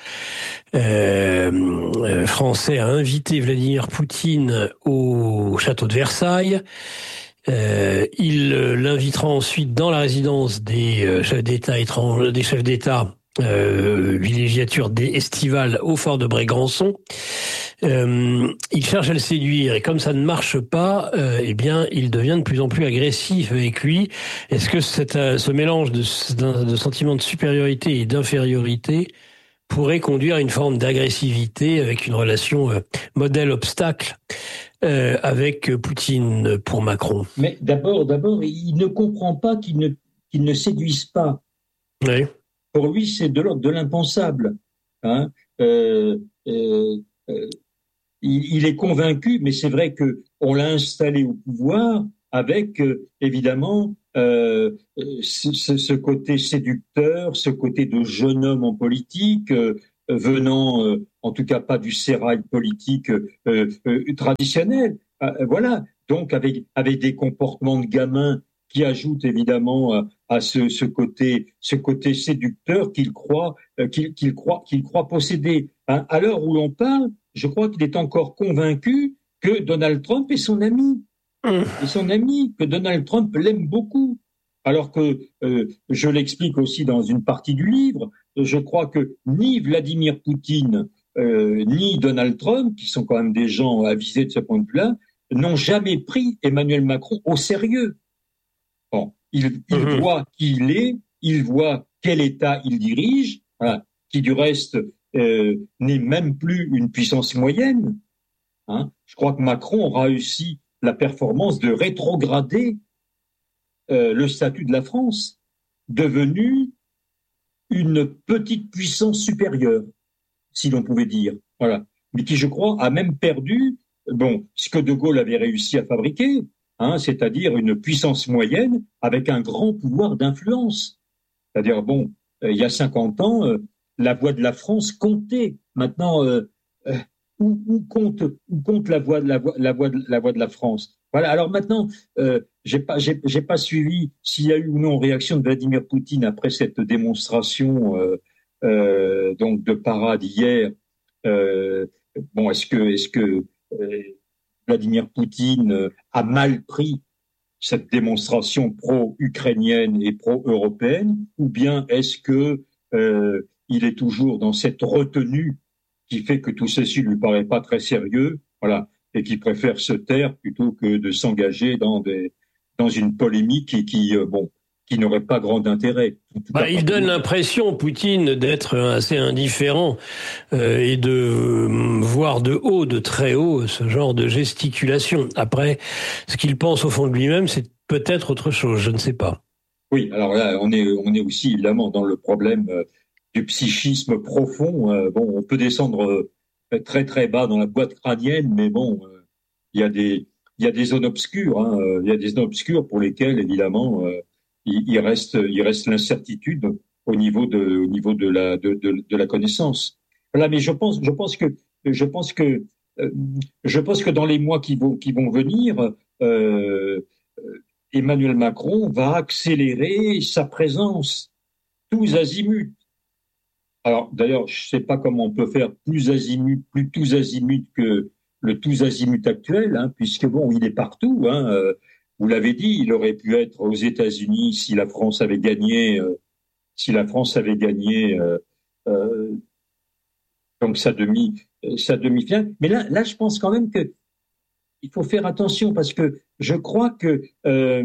euh, français à inviter Vladimir Poutine au château de Versailles. Euh, il euh, l'invitera ensuite dans la résidence des euh, chefs d'État étrangers, des chefs d'État, euh, villégiature estivale au fort de Brégançon. Euh, il cherche à le séduire et comme ça ne marche pas, euh, eh bien, il devient de plus en plus agressif avec lui. Est-ce que cette, euh, ce mélange de, de, de sentiments de supériorité et d'infériorité pourrait conduire à une forme d'agressivité avec une relation euh, modèle-obstacle Euh, avec Poutine pour Macron?
Mais d'abord, d'abord, il ne comprend pas qu'il ne qu'ils ne séduisent pas.
Oui.
Pour lui, c'est de l'ordre de l'impensable. Hein. Euh, euh, euh, il, il est convaincu, mais c'est vrai que on l'a installé au pouvoir avec euh, évidemment euh, ce, ce côté séducteur, ce côté de jeune homme en politique, euh, venant, euh, en tout cas pas du sérail politique euh, euh, traditionnel. Euh, voilà. Donc avec avec des comportements de gamin qui ajoutent évidemment à, à ce, ce côté ce côté séducteur qu'il croit euh, qu'il qu'il croit qu'il croit posséder. Hein. À l'heure où l'on parle, je crois qu'il est encore convaincu que Donald Trump est son ami. Et son ami, que Donald Trump l'aime beaucoup. Alors que, euh, je l'explique aussi dans une partie du livre, je crois que ni Vladimir Poutine, euh, ni Donald Trump, qui sont quand même des gens avisés de ce point de vue-là, n'ont jamais pris Emmanuel Macron au sérieux. Bon, il, il mmh. voit qui il est, il voit quel État il dirige, voilà, qui du reste euh, n'est même plus une puissance moyenne. Hein. Je crois que Macron aura réussi la performance de rétrograder euh, le statut de la France, devenue une petite puissance supérieure, si l'on pouvait dire. Voilà. Mais qui, je crois, a même perdu bon, ce que De Gaulle avait réussi à fabriquer, hein, c'est-à-dire une puissance moyenne avec un grand pouvoir d'influence. C'est-à-dire, bon, euh, il y a cinquante ans, euh, la voix de la France comptait. Maintenant, euh, euh, Où, où compte où compte la voix de la voix la voix de la voix de la France. Voilà. Alors maintenant, euh, j'ai pas j'ai, j'ai pas suivi s'il y a eu ou non réaction de Vladimir Poutine après cette démonstration euh, euh, donc de parade hier. Euh, bon, est-ce que est-ce que euh, Vladimir Poutine a mal pris cette démonstration pro-ukrainienne et pro-européenne, ou bien est-ce que euh, il est toujours dans cette retenue qui fait que tout ceci lui paraît pas très sérieux, voilà, et qui préfère se taire plutôt que de s'engager dans des dans une polémique qui, qui euh, bon, qui n'aurait pas grand intérêt.
Bah, il donne l'impression, Poutine, d'être assez indifférent euh, et de euh, voir de haut, de très haut, ce genre de gesticulation. Après, ce qu'il pense au fond de lui-même, c'est peut-être autre chose, je ne sais pas.
Oui, alors là, on est on est aussi évidemment dans le problème euh, du psychisme profond. Euh, bon, on peut descendre euh, très très bas dans la boîte crânienne, mais bon, il euh, y a des il y a des zones obscures. Hein, il y a des zones obscures pour lesquelles évidemment euh, il, il reste il reste l'incertitude au niveau de au niveau de la de de, de la connaissance. Voilà, mais je pense je pense que je pense que euh, je pense que dans les mois qui vont qui vont venir, euh, Emmanuel Macron va accélérer sa présence tous azimuts. Alors, d'ailleurs, je ne sais pas comment on peut faire plus azimut, plus tous azimuts que le tous azimuts actuel, hein, puisque bon, il est partout. Hein, euh, vous l'avez dit, il aurait pu être aux États-Unis si la France avait gagné, euh, si la France avait gagné euh, euh, donc sa demi, sa demi-finale. Mais là, là, je pense quand même que il faut faire attention parce que je crois que euh,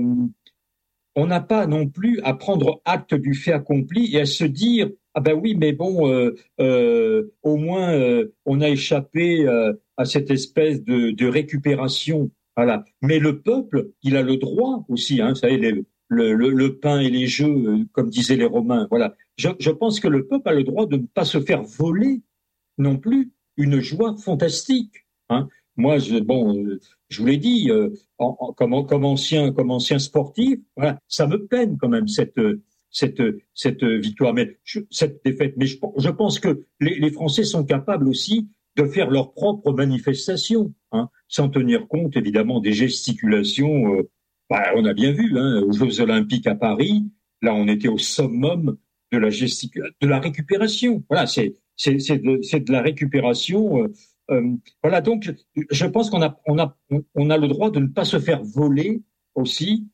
on n'a pas non plus à prendre acte du fait accompli et à se dire ah ben oui, mais bon, euh, euh, au moins euh, on a échappé euh, à cette espèce de, de récupération. Voilà. Mais le peuple, il a le droit aussi. Hein, vous savez, les, le, le, le pain et les jeux, euh, comme disaient les Romains. Voilà. Je, je pense que le peuple a le droit de ne pas se faire voler non plus une joie fantastique. Hein. Moi, je, bon, euh, je vous l'ai dit, euh, en, en, comme, comme ancien, comme ancien sportif, voilà, ça me peine quand même cette. cette cette victoire, mais je, cette défaite. Mais je, je pense que les, les Français sont capables aussi de faire leur propre manifestation, hein, sans tenir compte évidemment des gesticulations. Euh, bah, on a bien vu hein, aux Jeux Olympiques à Paris, là on était au summum de la gesticule, de la récupération. Voilà, c'est c'est c'est de, c'est de la récupération. Euh, euh, voilà, donc je pense qu'on a on a on a le droit de ne pas se faire voler aussi.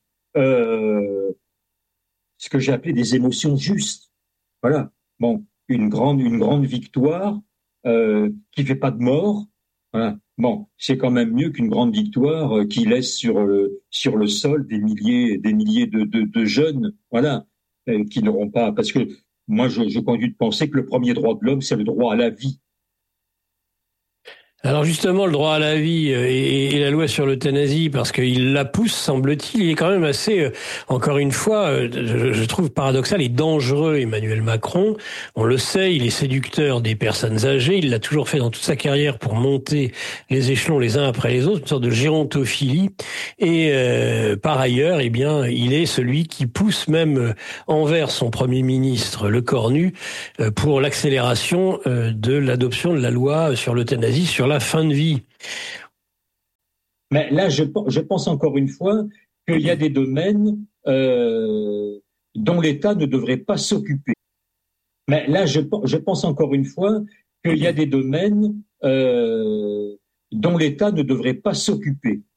Euh, ce que j'ai appelé des émotions justes. Voilà. Bon, une grande, une grande victoire euh, qui fait pas de mort. Voilà. Bon, c'est quand même mieux qu'une grande victoire euh, qui laisse sur le sur le sol des milliers, des milliers de de, de jeunes. Voilà, euh, qui n'auront pas. Parce que moi, je, je continue de penser que le premier droit de l'homme, c'est le droit à la vie.
Alors justement, le droit à la vie et, et la loi sur l'euthanasie, parce qu'il la pousse, semble-t-il, il est quand même assez, euh, encore une fois, euh, je, je trouve paradoxal et dangereux, Emmanuel Macron. On le sait, il est séducteur des personnes âgées, il l'a toujours fait dans toute sa carrière pour monter les échelons les uns après les autres, une sorte de gérontophilie. Et euh, par ailleurs, eh bien, il est celui qui pousse même envers son Premier ministre, Le Cornu, euh, pour l'accélération euh, de l'adoption de la loi sur l'euthanasie, sur la fin de vie.
Mais là, je, je pense encore une fois qu'il y a des domaines euh, dont l'État ne devrait pas s'occuper. Mais là, je, je pense encore une fois qu'il y a des domaines euh, dont l'État ne devrait pas s'occuper.